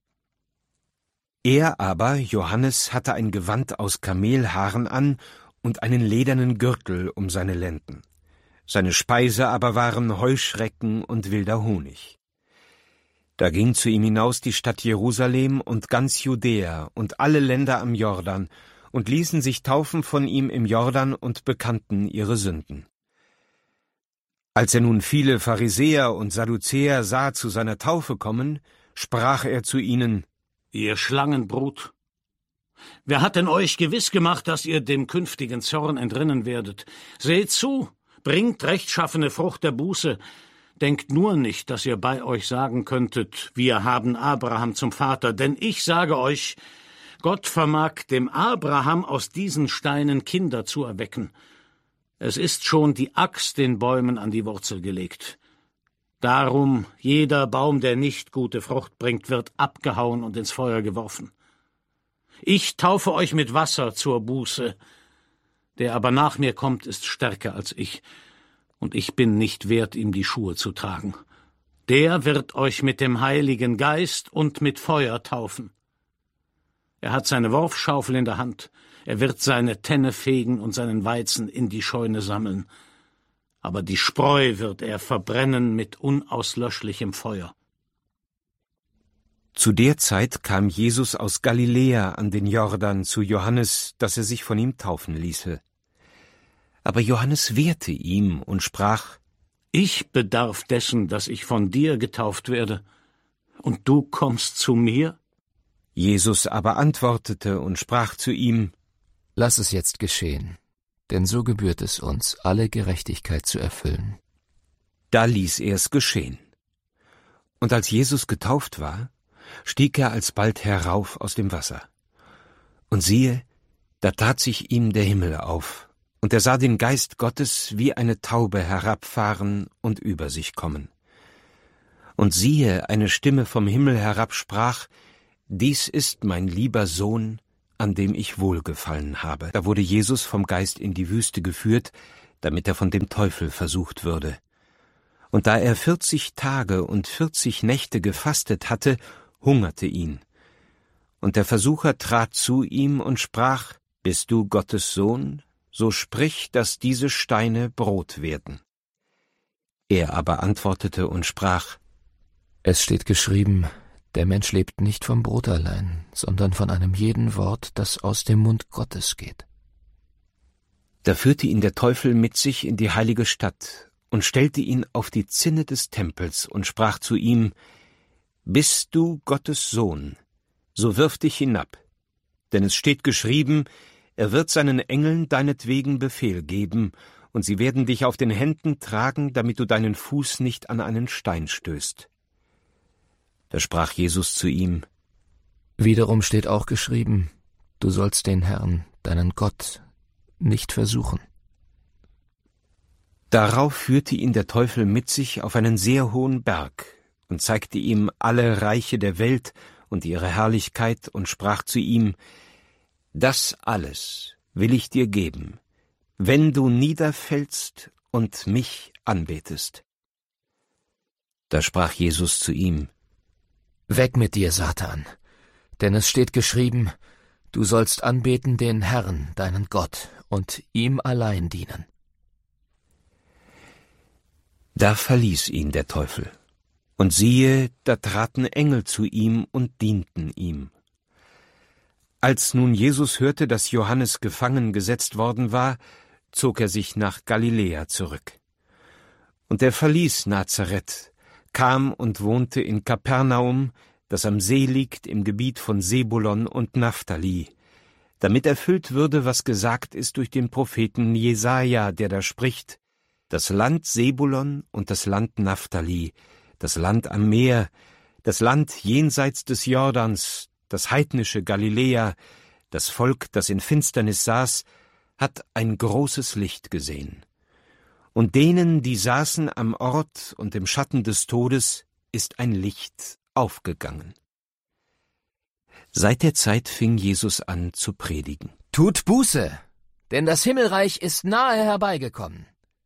Er aber, Johannes, hatte ein Gewand aus Kamelhaaren an und einen ledernen Gürtel um seine Lenden. Seine Speise aber waren Heuschrecken und wilder Honig. Da ging zu ihm hinaus die Stadt Jerusalem und ganz Judäa und alle Länder am Jordan und ließen sich taufen von ihm im Jordan und bekannten ihre Sünden. Als er nun viele Pharisäer und Sadduzäer sah zu seiner Taufe kommen, sprach er zu ihnen: Ihr Schlangenbrut! Wer hat denn euch gewiss gemacht, dass ihr dem künftigen Zorn entrinnen werdet? Seht zu, bringt rechtschaffene Frucht der Buße. Denkt nur nicht, dass ihr bei euch sagen könntet: Wir haben Abraham zum Vater. Denn ich sage euch, Gott vermag dem Abraham aus diesen Steinen Kinder zu erwecken. Es ist schon die Axt den Bäumen an die Wurzel gelegt. Darum, jeder Baum, der nicht gute Frucht bringt, wird abgehauen und ins Feuer geworfen. Ich taufe euch mit Wasser zur Buße. Der aber nach mir kommt, ist stärker als ich, und ich bin nicht wert, ihm die Schuhe zu tragen. Der wird euch mit dem Heiligen Geist und mit Feuer taufen. Er hat seine Worfschaufel in der Hand, er wird seine Tenne fegen und seinen Weizen in die Scheune sammeln. Aber die Spreu wird er verbrennen mit unauslöschlichem Feuer. Zu der Zeit kam Jesus aus Galiläa an den Jordan zu Johannes, dass er sich von ihm taufen ließe. Aber Johannes wehrte ihm und sprach: Ich bedarf dessen, dass ich von dir getauft werde, und du kommst zu mir? Jesus aber antwortete und sprach zu ihm: Lass es jetzt geschehen, denn so gebührt es uns, alle Gerechtigkeit zu erfüllen. Da ließ er es geschehen. Und als Jesus getauft war, stieg er alsbald herauf aus dem Wasser. Und siehe, da tat sich ihm der Himmel auf, und er sah den Geist Gottes wie eine Taube herabfahren und über sich kommen. Und siehe, eine Stimme vom Himmel herab sprach: Dies ist mein lieber Sohn, an dem ich wohlgefallen habe. Da wurde Jesus vom Geist in die Wüste geführt, damit er von dem Teufel versucht würde. Und da er 40 Tage und 40 Nächte gefastet hatte, hungerte ihn. Und der Versucher trat zu ihm und sprach: Bist du Gottes Sohn? So sprich, dass diese Steine Brot werden. Er aber antwortete und sprach: Es steht geschrieben, der Mensch lebt nicht vom Brot allein, sondern von einem jeden Wort, das aus dem Mund Gottes geht. Da führte ihn der Teufel mit sich in die heilige Stadt und stellte ihn auf die Zinne des Tempels und sprach zu ihm: Bist du Gottes Sohn, so wirf dich hinab, denn es steht geschrieben, er wird seinen Engeln deinetwegen Befehl geben, und sie werden dich auf den Händen tragen, damit du deinen Fuß nicht an einen Stein stößt. Da sprach Jesus zu ihm: Wiederum steht auch geschrieben, du sollst den Herrn, deinen Gott, nicht versuchen. Darauf führte ihn der Teufel mit sich auf einen sehr hohen Berg und zeigte ihm alle Reiche der Welt und ihre Herrlichkeit und sprach zu ihm: Das alles will ich dir geben, wenn du niederfällst und mich anbetest. Da sprach Jesus zu ihm: Weg mit dir, Satan, denn es steht geschrieben, du sollst anbeten den Herrn, deinen Gott, und ihm allein dienen. Da verließ ihn der Teufel. Und siehe, da traten Engel zu ihm und dienten ihm. Als nun Jesus hörte, dass Johannes gefangen gesetzt worden war, zog er sich nach Galiläa zurück. Und er verließ Nazareth, kam und wohnte in Kapernaum, das am See liegt im Gebiet von Sebulon und Naphtali, damit erfüllt würde, was gesagt ist durch den Propheten Jesaja, der da spricht: Das Land Sebulon und das Land Naphtali, das Land am Meer, das Land jenseits des Jordans, das heidnische Galiläa, das Volk, das in Finsternis saß, hat ein großes Licht gesehen. Und denen, die saßen am Ort und im Schatten des Todes, ist ein Licht aufgegangen. Seit der Zeit fing Jesus an zu predigen. Tut Buße, denn das Himmelreich ist nahe herbeigekommen.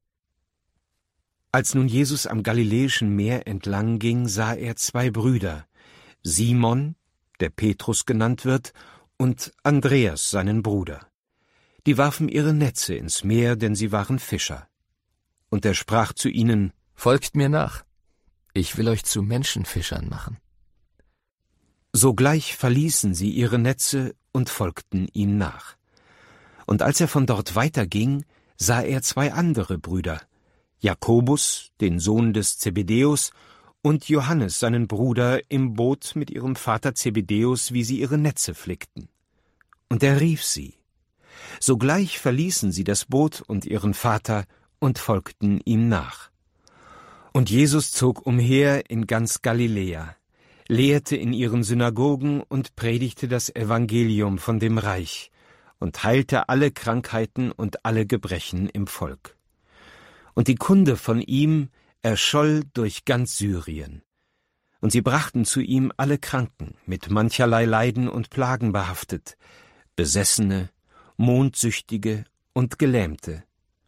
Als nun Jesus am Galiläischen Meer entlang ging, sah er 2 Brüder, Simon, der Petrus genannt wird, und Andreas, seinen Bruder. Die warfen ihre Netze ins Meer, denn sie waren Fischer. Und er sprach zu ihnen: Folgt mir nach, ich will euch zu Menschenfischern machen. Sogleich verließen sie ihre Netze und folgten ihm nach. Und als er von dort weiterging, sah er 2 andere Brüder, Jakobus, den Sohn des Zebedäus, und Johannes, seinen Bruder, im Boot mit ihrem Vater Zebedäus, wie sie ihre Netze flickten. Und er rief sie. Sogleich verließen sie das Boot und ihren Vater und folgten ihm nach. Und Jesus zog umher in ganz Galiläa, lehrte in ihren Synagogen und predigte das Evangelium von dem Reich und heilte alle Krankheiten und alle Gebrechen im Volk. Und die Kunde von ihm erscholl durch ganz Syrien. Und sie brachten zu ihm alle Kranken, mit mancherlei Leiden und Plagen behaftet, Besessene, Mondsüchtige und Gelähmte.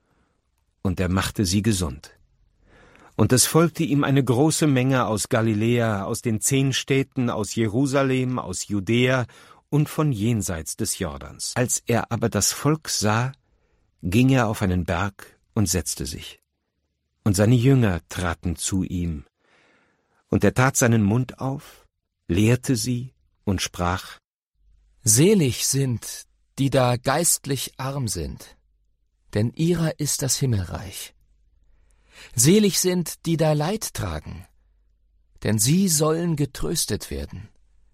Und er machte sie gesund. Und es folgte ihm eine große Menge aus Galiläa, aus den 10 Städten, aus Jerusalem, aus Judäa und von jenseits des Jordans. Als er aber das Volk sah, ging er auf einen Berg und setzte sich. Und seine Jünger traten zu ihm. Und er tat seinen Mund auf, lehrte sie und sprach: Selig sind, die da geistlich arm sind, denn ihrer ist das Himmelreich. Selig sind, die da Leid tragen, denn sie sollen getröstet werden.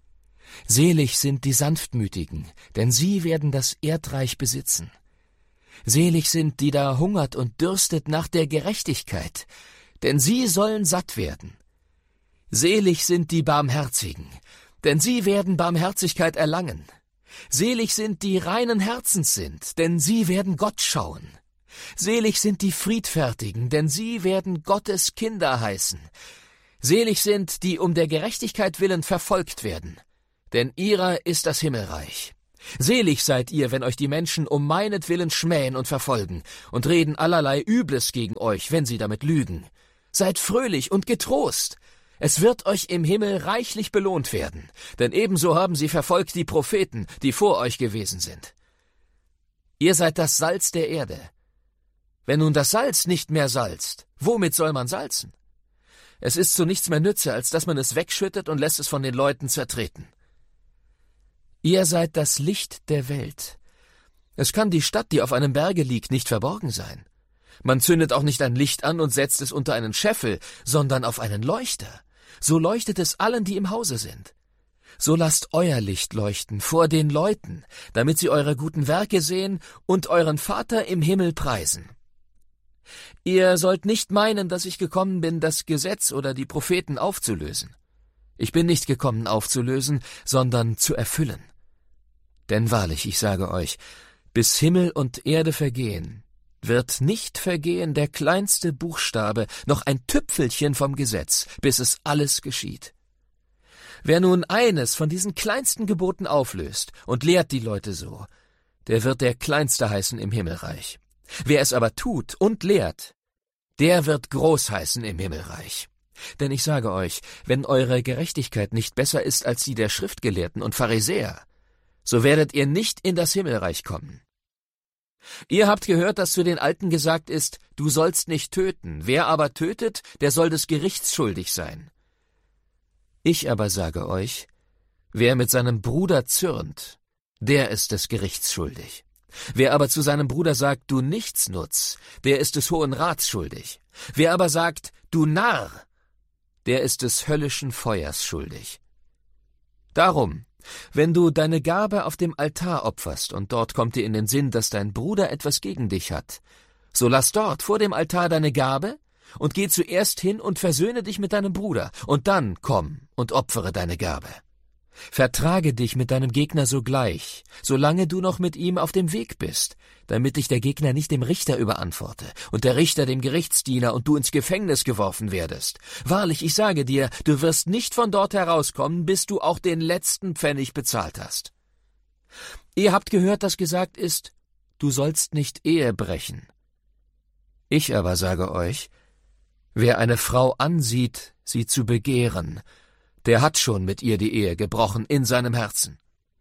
Selig sind die Sanftmütigen, denn sie werden das Erdreich besitzen. Selig sind, die da hungert und dürstet nach der Gerechtigkeit, denn sie sollen satt werden. Selig sind die Barmherzigen, denn sie werden Barmherzigkeit erlangen. Selig sind die reinen Herzens sind, denn sie werden Gott schauen. Selig sind die Friedfertigen, denn sie werden Gottes Kinder heißen. Selig sind, die um der Gerechtigkeit willen verfolgt werden, denn ihrer ist das Himmelreich. Selig seid ihr, wenn euch die Menschen um meinetwillen schmähen und verfolgen und reden allerlei Übles gegen euch, wenn sie damit lügen. Seid fröhlich und getrost. Es wird euch im Himmel reichlich belohnt werden, denn ebenso haben sie verfolgt die Propheten, die vor euch gewesen sind. Ihr seid das Salz der Erde. Wenn nun das Salz nicht mehr salzt, womit soll man salzen? Es ist zu nichts mehr Nütze, als dass man es wegschüttet und lässt es von den Leuten zertreten. Ihr seid das Licht der Welt. Es kann die Stadt, die auf einem Berge liegt, nicht verborgen sein. Man zündet auch nicht ein Licht an und setzt es unter einen Scheffel, sondern auf einen Leuchter. So leuchtet es allen, die im Hause sind. So lasst euer Licht leuchten vor den Leuten, damit sie eure guten Werke sehen und euren Vater im Himmel preisen. Ihr sollt nicht meinen, dass ich gekommen bin, das Gesetz oder die Propheten aufzulösen. Ich bin nicht gekommen, aufzulösen, sondern zu erfüllen. Denn wahrlich, ich sage euch, bis Himmel und Erde vergehen, wird nicht vergehen der kleinste Buchstabe, noch ein Tüpfelchen vom Gesetz, bis es alles geschieht. Wer nun eines von diesen kleinsten Geboten auflöst und lehrt die Leute so, der wird der Kleinste heißen im Himmelreich. Wer es aber tut und lehrt, der wird groß heißen im Himmelreich. Denn ich sage euch, wenn eure Gerechtigkeit nicht besser ist als die der Schriftgelehrten und Pharisäer, so werdet ihr nicht in das Himmelreich kommen. Ihr habt gehört, dass zu den Alten gesagt ist, du sollst nicht töten, wer aber tötet, der soll des Gerichts schuldig sein. Ich aber sage euch, wer mit seinem Bruder zürnt, der ist des Gerichts schuldig. Wer aber zu seinem Bruder sagt, du Nichtsnutz, der ist des Hohen Rats schuldig. Wer aber sagt, du Narr, der ist des höllischen Feuers schuldig. Darum, wenn du deine Gabe auf dem Altar opferst und dort kommt dir in den Sinn, dass dein Bruder etwas gegen dich hat, so lass dort vor dem Altar deine Gabe und geh zuerst hin und versöhne dich mit deinem Bruder, und dann komm und opfere deine Gabe. Vertrage dich mit deinem Gegner sogleich, solange du noch mit ihm auf dem Weg bist, damit dich der Gegner nicht dem Richter überantworte und der Richter dem Gerichtsdiener und du ins Gefängnis geworfen werdest. Wahrlich, ich sage dir, du wirst nicht von dort herauskommen, bis du auch den letzten Pfennig bezahlt hast. Ihr habt gehört, dass gesagt ist, du sollst nicht Ehe brechen. Ich aber sage euch, wer eine Frau ansieht, sie zu begehren, der hat schon mit ihr die Ehe gebrochen in seinem Herzen.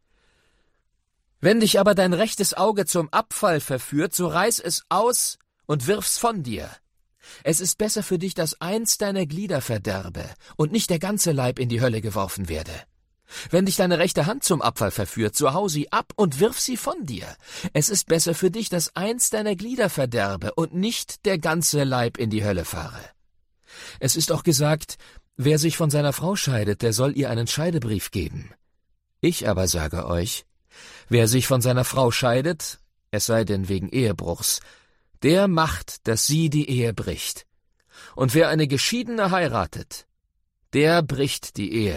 Wenn dich aber dein rechtes Auge zum Abfall verführt, so reiß es aus und wirf's von dir. Es ist besser für dich, dass eins deiner Glieder verderbe und nicht der ganze Leib in die Hölle geworfen werde. Wenn dich deine rechte Hand zum Abfall verführt, so hau sie ab und wirf sie von dir. Es ist besser für dich, dass eins deiner Glieder verderbe und nicht der ganze Leib in die Hölle fahre. Es ist auch gesagt, wer sich von seiner Frau scheidet, der soll ihr einen Scheidebrief geben. Ich aber sage euch, wer sich von seiner Frau scheidet, es sei denn wegen Ehebruchs, der macht, dass sie die Ehe bricht. Und wer eine Geschiedene heiratet, der bricht die Ehe.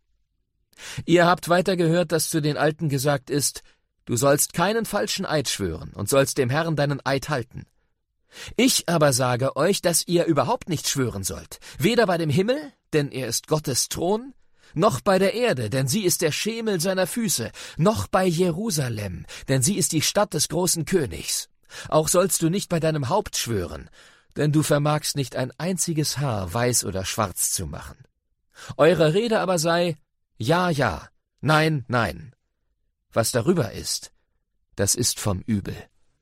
Ihr habt weiter gehört, dass zu den Alten gesagt ist, du sollst keinen falschen Eid schwören und sollst dem Herrn deinen Eid halten. Ich aber sage euch, dass ihr überhaupt nicht schwören sollt, weder bei dem Himmel, denn er ist Gottes Thron, noch bei der Erde, denn sie ist der Schemel seiner Füße, noch bei Jerusalem, denn sie ist die Stadt des großen Königs. Auch sollst du nicht bei deinem Haupt schwören, denn du vermagst nicht ein einziges Haar weiß oder schwarz zu machen. Eure Rede aber sei, ja, ja, nein, nein. Was darüber ist, das ist vom Übel.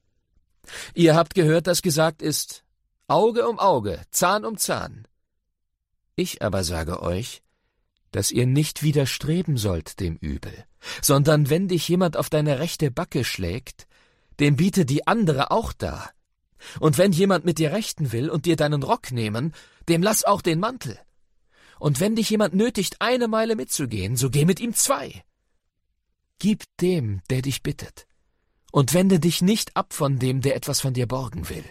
Ihr habt gehört, dass gesagt ist, Auge um Auge, Zahn um Zahn. Ich aber sage euch, dass ihr nicht widerstreben sollt dem Übel, sondern wenn dich jemand auf deine rechte Backe schlägt, dem biete die andere auch dar. Und wenn jemand mit dir rechten will und dir deinen Rock nehmen, dem lass auch den Mantel. Und wenn dich jemand nötigt, 1 Meile mitzugehen, so geh mit ihm 2. Gib dem, der dich bittet, und wende dich nicht ab von dem, der etwas von dir borgen will.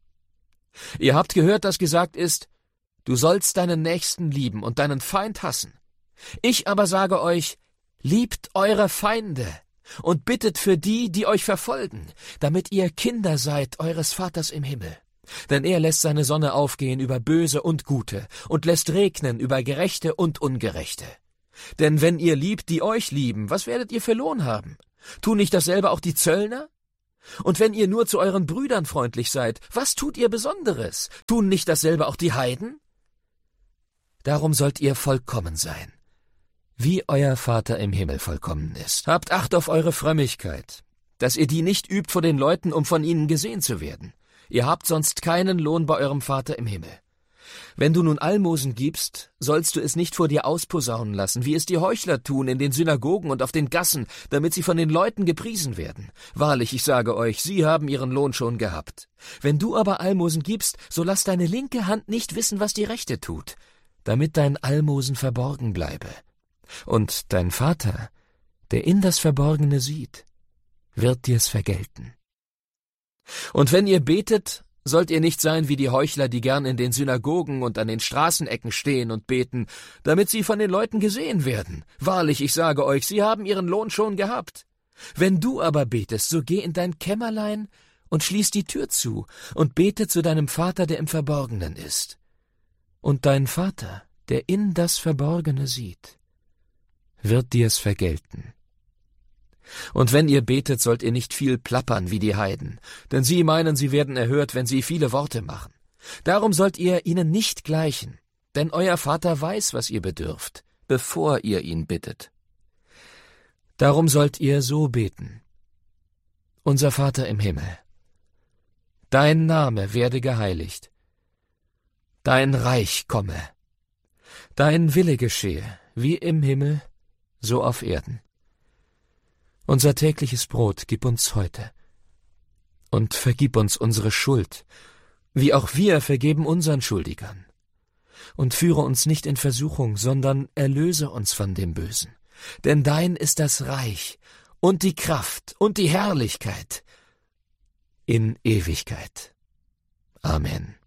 Ihr habt gehört, dass gesagt ist, du sollst deinen Nächsten lieben und deinen Feind hassen. Ich aber sage euch, liebt eure Feinde und bittet für die, die euch verfolgen, damit ihr Kinder seid eures Vaters im Himmel. Denn er lässt seine Sonne aufgehen über Böse und Gute und lässt regnen über Gerechte und Ungerechte. Denn wenn ihr liebt, die euch lieben, was werdet ihr für Lohn haben? Tun nicht dasselbe auch die Zöllner? Und wenn ihr nur zu euren Brüdern freundlich seid, was tut ihr Besonderes? Tun nicht dasselbe auch die Heiden? Darum sollt ihr vollkommen sein, wie euer Vater im Himmel vollkommen ist. Habt Acht auf eure Frömmigkeit, dass ihr die nicht übt vor den Leuten, um von ihnen gesehen zu werden. Ihr habt sonst keinen Lohn bei eurem Vater im Himmel. Wenn du nun Almosen gibst, sollst du es nicht vor dir ausposaunen lassen, wie es die Heuchler tun in den Synagogen und auf den Gassen, damit sie von den Leuten gepriesen werden. Wahrlich, ich sage euch, sie haben ihren Lohn schon gehabt. Wenn du aber Almosen gibst, so lass deine linke Hand nicht wissen, was die rechte tut, damit dein Almosen verborgen bleibe. Und dein Vater, der in das Verborgene sieht, wird dir's vergelten. Und wenn ihr betet, sollt ihr nicht sein wie die Heuchler, die gern in den Synagogen und an den Straßenecken stehen und beten, damit sie von den Leuten gesehen werden. Wahrlich, ich sage euch, sie haben ihren Lohn schon gehabt. Wenn du aber betest, so geh in dein Kämmerlein und schließ die Tür zu und bete zu deinem Vater, der im Verborgenen ist. Und dein Vater, der in das Verborgene sieht, wird dir's vergelten. Und wenn ihr betet, sollt ihr nicht viel plappern wie die Heiden, denn sie meinen, sie werden erhört, wenn sie viele Worte machen. Darum sollt ihr ihnen nicht gleichen, denn euer Vater weiß, was ihr bedürft, bevor ihr ihn bittet. Darum sollt ihr so beten: Unser Vater im Himmel, dein Name werde geheiligt, dein Reich komme, dein Wille geschehe, wie im Himmel, so auf Erden. Unser tägliches Brot gib uns heute. Und vergib uns unsere Schuld, wie auch wir vergeben unseren Schuldigern. Und führe uns nicht in Versuchung, sondern erlöse uns von dem Bösen. Denn dein ist das Reich und die Kraft und die Herrlichkeit in Ewigkeit. Amen.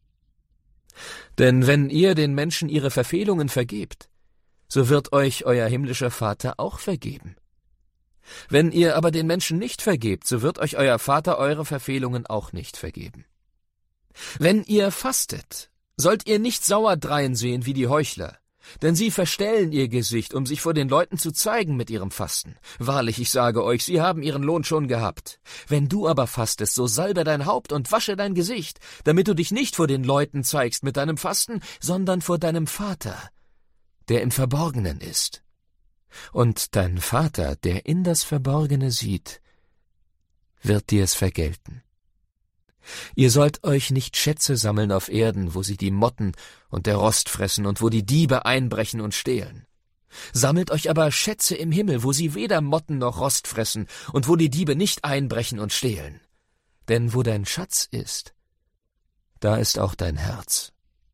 Denn wenn ihr den Menschen ihre Verfehlungen vergebt, so wird euch euer himmlischer Vater auch vergeben. Wenn ihr aber den Menschen nicht vergebt, so wird euch euer Vater eure Verfehlungen auch nicht vergeben. Wenn ihr fastet, sollt ihr nicht sauer dreinsehen wie die Heuchler, denn sie verstellen ihr Gesicht, um sich vor den Leuten zu zeigen mit ihrem Fasten. Wahrlich, ich sage euch, sie haben ihren Lohn schon gehabt. Wenn du aber fastest, so salbe dein Haupt und wasche dein Gesicht, damit du dich nicht vor den Leuten zeigst mit deinem Fasten, sondern vor deinem Vater, der im Verborgenen ist. Und dein Vater, der in das Verborgene sieht, wird dir's vergelten. Ihr sollt euch nicht Schätze sammeln auf Erden, wo sie die Motten und der Rost fressen und wo die Diebe einbrechen und stehlen. Sammelt euch aber Schätze im Himmel, wo sie weder Motten noch Rost fressen und wo die Diebe nicht einbrechen und stehlen. Denn wo dein Schatz ist, da ist auch dein Herz.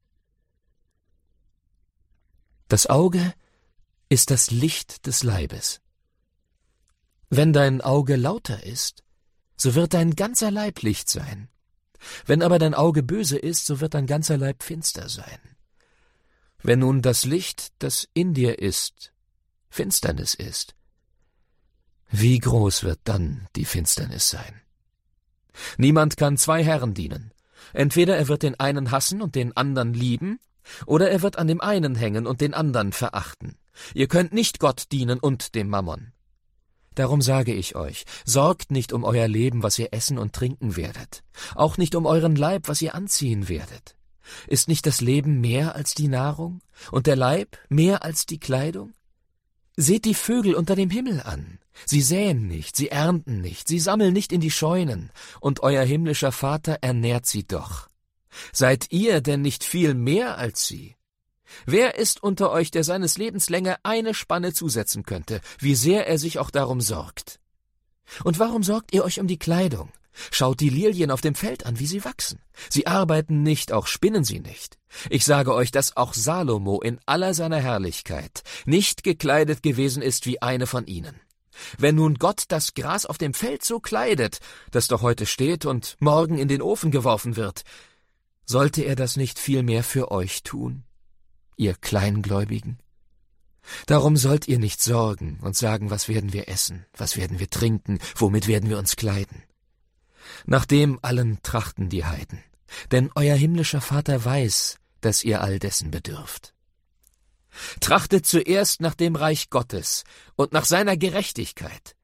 Das Auge ist das Licht des Leibes. Wenn dein Auge lauter ist, so wird dein ganzer Leib Licht sein. Wenn aber dein Auge böse ist, so wird dein ganzer Leib finster sein. Wenn nun das Licht, das in dir ist, Finsternis ist, wie groß wird dann die Finsternis sein? Niemand kann zwei Herren dienen. Entweder er wird den einen hassen und den anderen lieben, oder er wird an dem einen hängen und den anderen verachten. Ihr könnt nicht Gott dienen und dem Mammon. Darum sage ich euch, sorgt nicht um euer Leben, was ihr essen und trinken werdet, auch nicht um euren Leib, was ihr anziehen werdet. Ist nicht das Leben mehr als die Nahrung und der Leib mehr als die Kleidung? Seht die Vögel unter dem Himmel an. Sie säen nicht, sie ernten nicht, sie sammeln nicht in die Scheunen, und euer himmlischer Vater ernährt sie doch. Seid ihr denn nicht viel mehr als sie? Wer ist unter euch, der seines Lebens Länge eine Spanne zusetzen könnte, wie sehr er sich auch darum sorgt? Und warum sorgt ihr euch um die Kleidung? Schaut die Lilien auf dem Feld an, wie sie wachsen. Sie arbeiten nicht, auch spinnen sie nicht. Ich sage euch, dass auch Salomo in aller seiner Herrlichkeit nicht gekleidet gewesen ist wie eine von ihnen. Wenn nun Gott das Gras auf dem Feld so kleidet, das doch heute steht und morgen in den Ofen geworfen wird, sollte er das nicht viel mehr für euch tun, ihr Kleingläubigen? Darum sollt ihr nicht sorgen und sagen, was werden wir essen, was werden wir trinken, womit werden wir uns kleiden. Nach dem allen trachten die Heiden, denn euer himmlischer Vater weiß, dass ihr all dessen bedürft. Trachtet zuerst nach dem Reich Gottes und nach seiner Gerechtigkeit,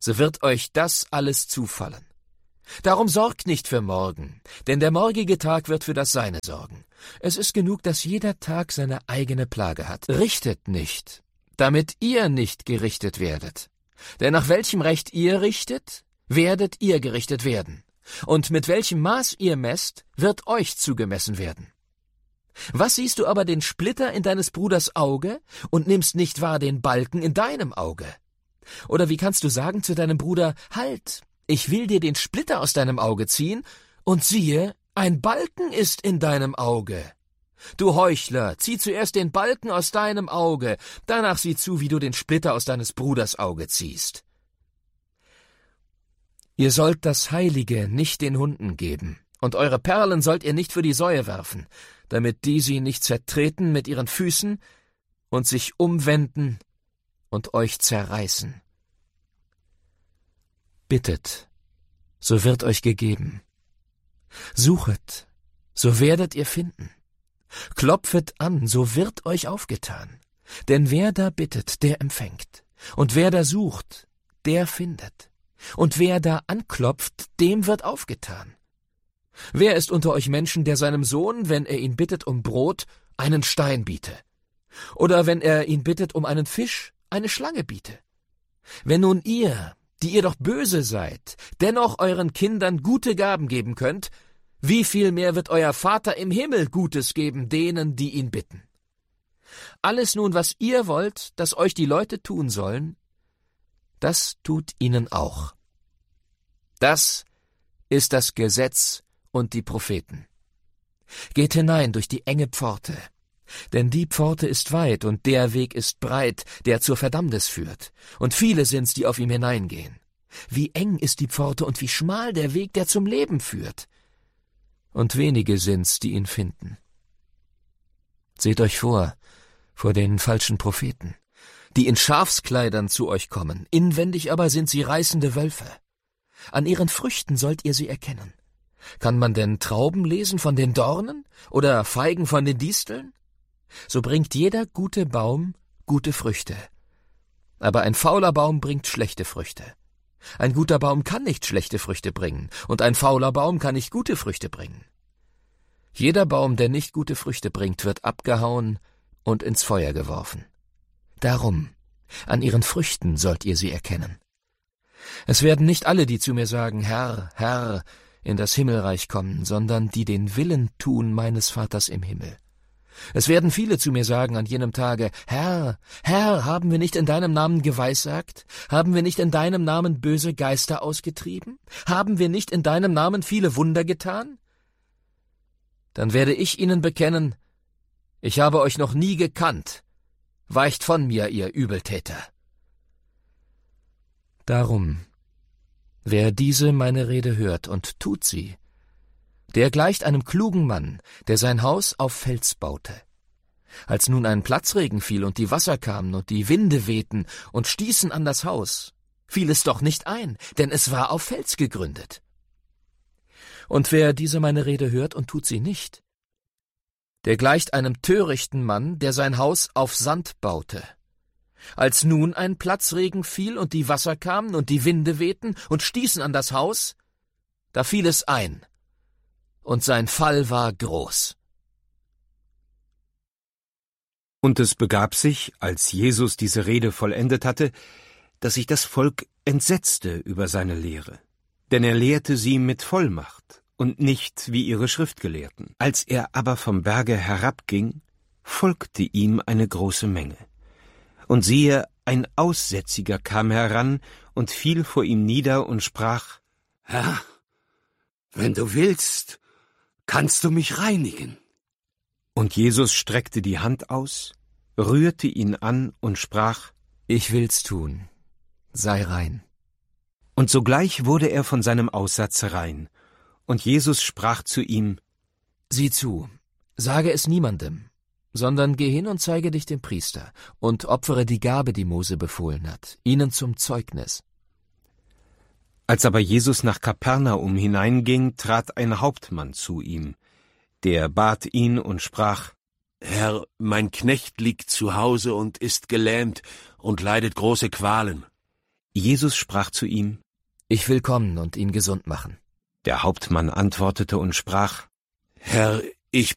so wird euch das alles zufallen. Darum sorgt nicht für morgen, denn der morgige Tag wird für das Seine sorgen. Es ist genug, dass jeder Tag seine eigene Plage hat. Richtet nicht, damit ihr nicht gerichtet werdet. Denn nach welchem Recht ihr richtet, werdet ihr gerichtet werden. Und mit welchem Maß ihr messt, wird euch zugemessen werden. Was siehst du aber den Splitter in deines Bruders Auge und nimmst nicht wahr den Balken in deinem Auge? Oder wie kannst du sagen zu deinem Bruder, halt, ich will dir den Splitter aus deinem Auge ziehen, und siehe, ein Balken ist in deinem Auge. Du Heuchler, zieh zuerst den Balken aus deinem Auge, danach sieh zu, wie du den Splitter aus deines Bruders Auge ziehst. Ihr sollt das Heilige nicht den Hunden geben, und eure Perlen sollt ihr nicht für die Säue werfen, damit die sie nicht zertreten mit ihren Füßen und sich umwenden und euch zerreißen. Bittet, so wird euch gegeben. Suchet, so werdet ihr finden. Klopfet an, so wird euch aufgetan. Denn wer da bittet, der empfängt. Und wer da sucht, der findet. Und wer da anklopft, dem wird aufgetan. Wer ist unter euch Menschen, der seinem Sohn, wenn er ihn bittet um Brot, einen Stein biete? Oder wenn er ihn bittet um einen Fisch, eine Schlange biete? Wenn nun ihr, die ihr doch böse seid, dennoch euren Kindern gute Gaben geben könnt, wie viel mehr wird euer Vater im Himmel Gutes geben denen, die ihn bitten? Alles nun, was ihr wollt, dass euch die Leute tun sollen, das tut ihnen auch. Das ist das Gesetz und die Propheten. Geht hinein durch die enge Pforte, denn die Pforte ist weit und der Weg ist breit, der zur Verdammnis führt, und viele sind's, die auf ihm hineingehen. Wie eng ist die Pforte und wie schmal der Weg, der zum Leben führt, und wenige sind's, die ihn finden. Seht euch vor den falschen Propheten, die in Schafskleidern zu euch kommen, inwendig aber sind sie reißende Wölfe. An ihren Früchten sollt ihr sie erkennen. Kann man denn Trauben lesen von den Dornen oder Feigen von den Disteln? So bringt jeder gute Baum gute Früchte. Aber ein fauler Baum bringt schlechte Früchte. Ein guter Baum kann nicht schlechte Früchte bringen, und ein fauler Baum kann nicht gute Früchte bringen. Jeder Baum, der nicht gute Früchte bringt, wird abgehauen und ins Feuer geworfen. Darum, an ihren Früchten sollt ihr sie erkennen. Es werden nicht alle, die zu mir sagen, Herr, Herr, in das Himmelreich kommen, sondern die den Willen tun meines Vaters im Himmel. Es werden viele zu mir sagen an jenem Tage, Herr, Herr, haben wir nicht in deinem Namen geweissagt? Haben wir nicht in deinem Namen böse Geister ausgetrieben? Haben wir nicht in deinem Namen viele Wunder getan? Dann werde ich ihnen bekennen, ich habe euch noch nie gekannt. Weicht von mir, ihr Übeltäter. Darum, wer diese meine Rede hört und tut sie, der gleicht einem klugen Mann, der sein Haus auf Fels baute. Als nun ein Platzregen fiel und die Wasser kamen und die Winde wehten und stießen an das Haus, fiel es doch nicht ein, denn es war auf Fels gegründet. Und wer diese meine Rede hört und tut sie nicht, der gleicht einem törichten Mann, der sein Haus auf Sand baute. Als nun ein Platzregen fiel und die Wasser kamen und die Winde wehten und stießen an das Haus, da fiel es ein, und sein Fall war groß. Und es begab sich, als Jesus diese Rede vollendet hatte, dass sich das Volk entsetzte über seine Lehre. Denn er lehrte sie mit Vollmacht und nicht wie ihre Schriftgelehrten. Als er aber vom Berge herabging, folgte ihm eine große Menge. Und siehe, ein Aussätziger kam heran und fiel vor ihm nieder und sprach, Herr, wenn du willst, kannst du mich reinigen. Und Jesus streckte die Hand aus, rührte ihn an und sprach, Ich will's tun, sei rein. Und sogleich wurde er von seinem Aussatz rein. Und Jesus sprach zu ihm, Sieh zu, sage es niemandem, sondern geh hin und zeige dich dem Priester und opfere die Gabe, die Mose befohlen hat, ihnen zum Zeugnis. Als aber Jesus nach Kapernaum hineinging, trat ein Hauptmann zu ihm. Der bat ihn und sprach, Herr, mein Knecht liegt zu Hause und ist gelähmt und leidet große Qualen. Jesus sprach zu ihm: Ich will kommen und ihn gesund machen. Der Hauptmann antwortete und sprach: Herr,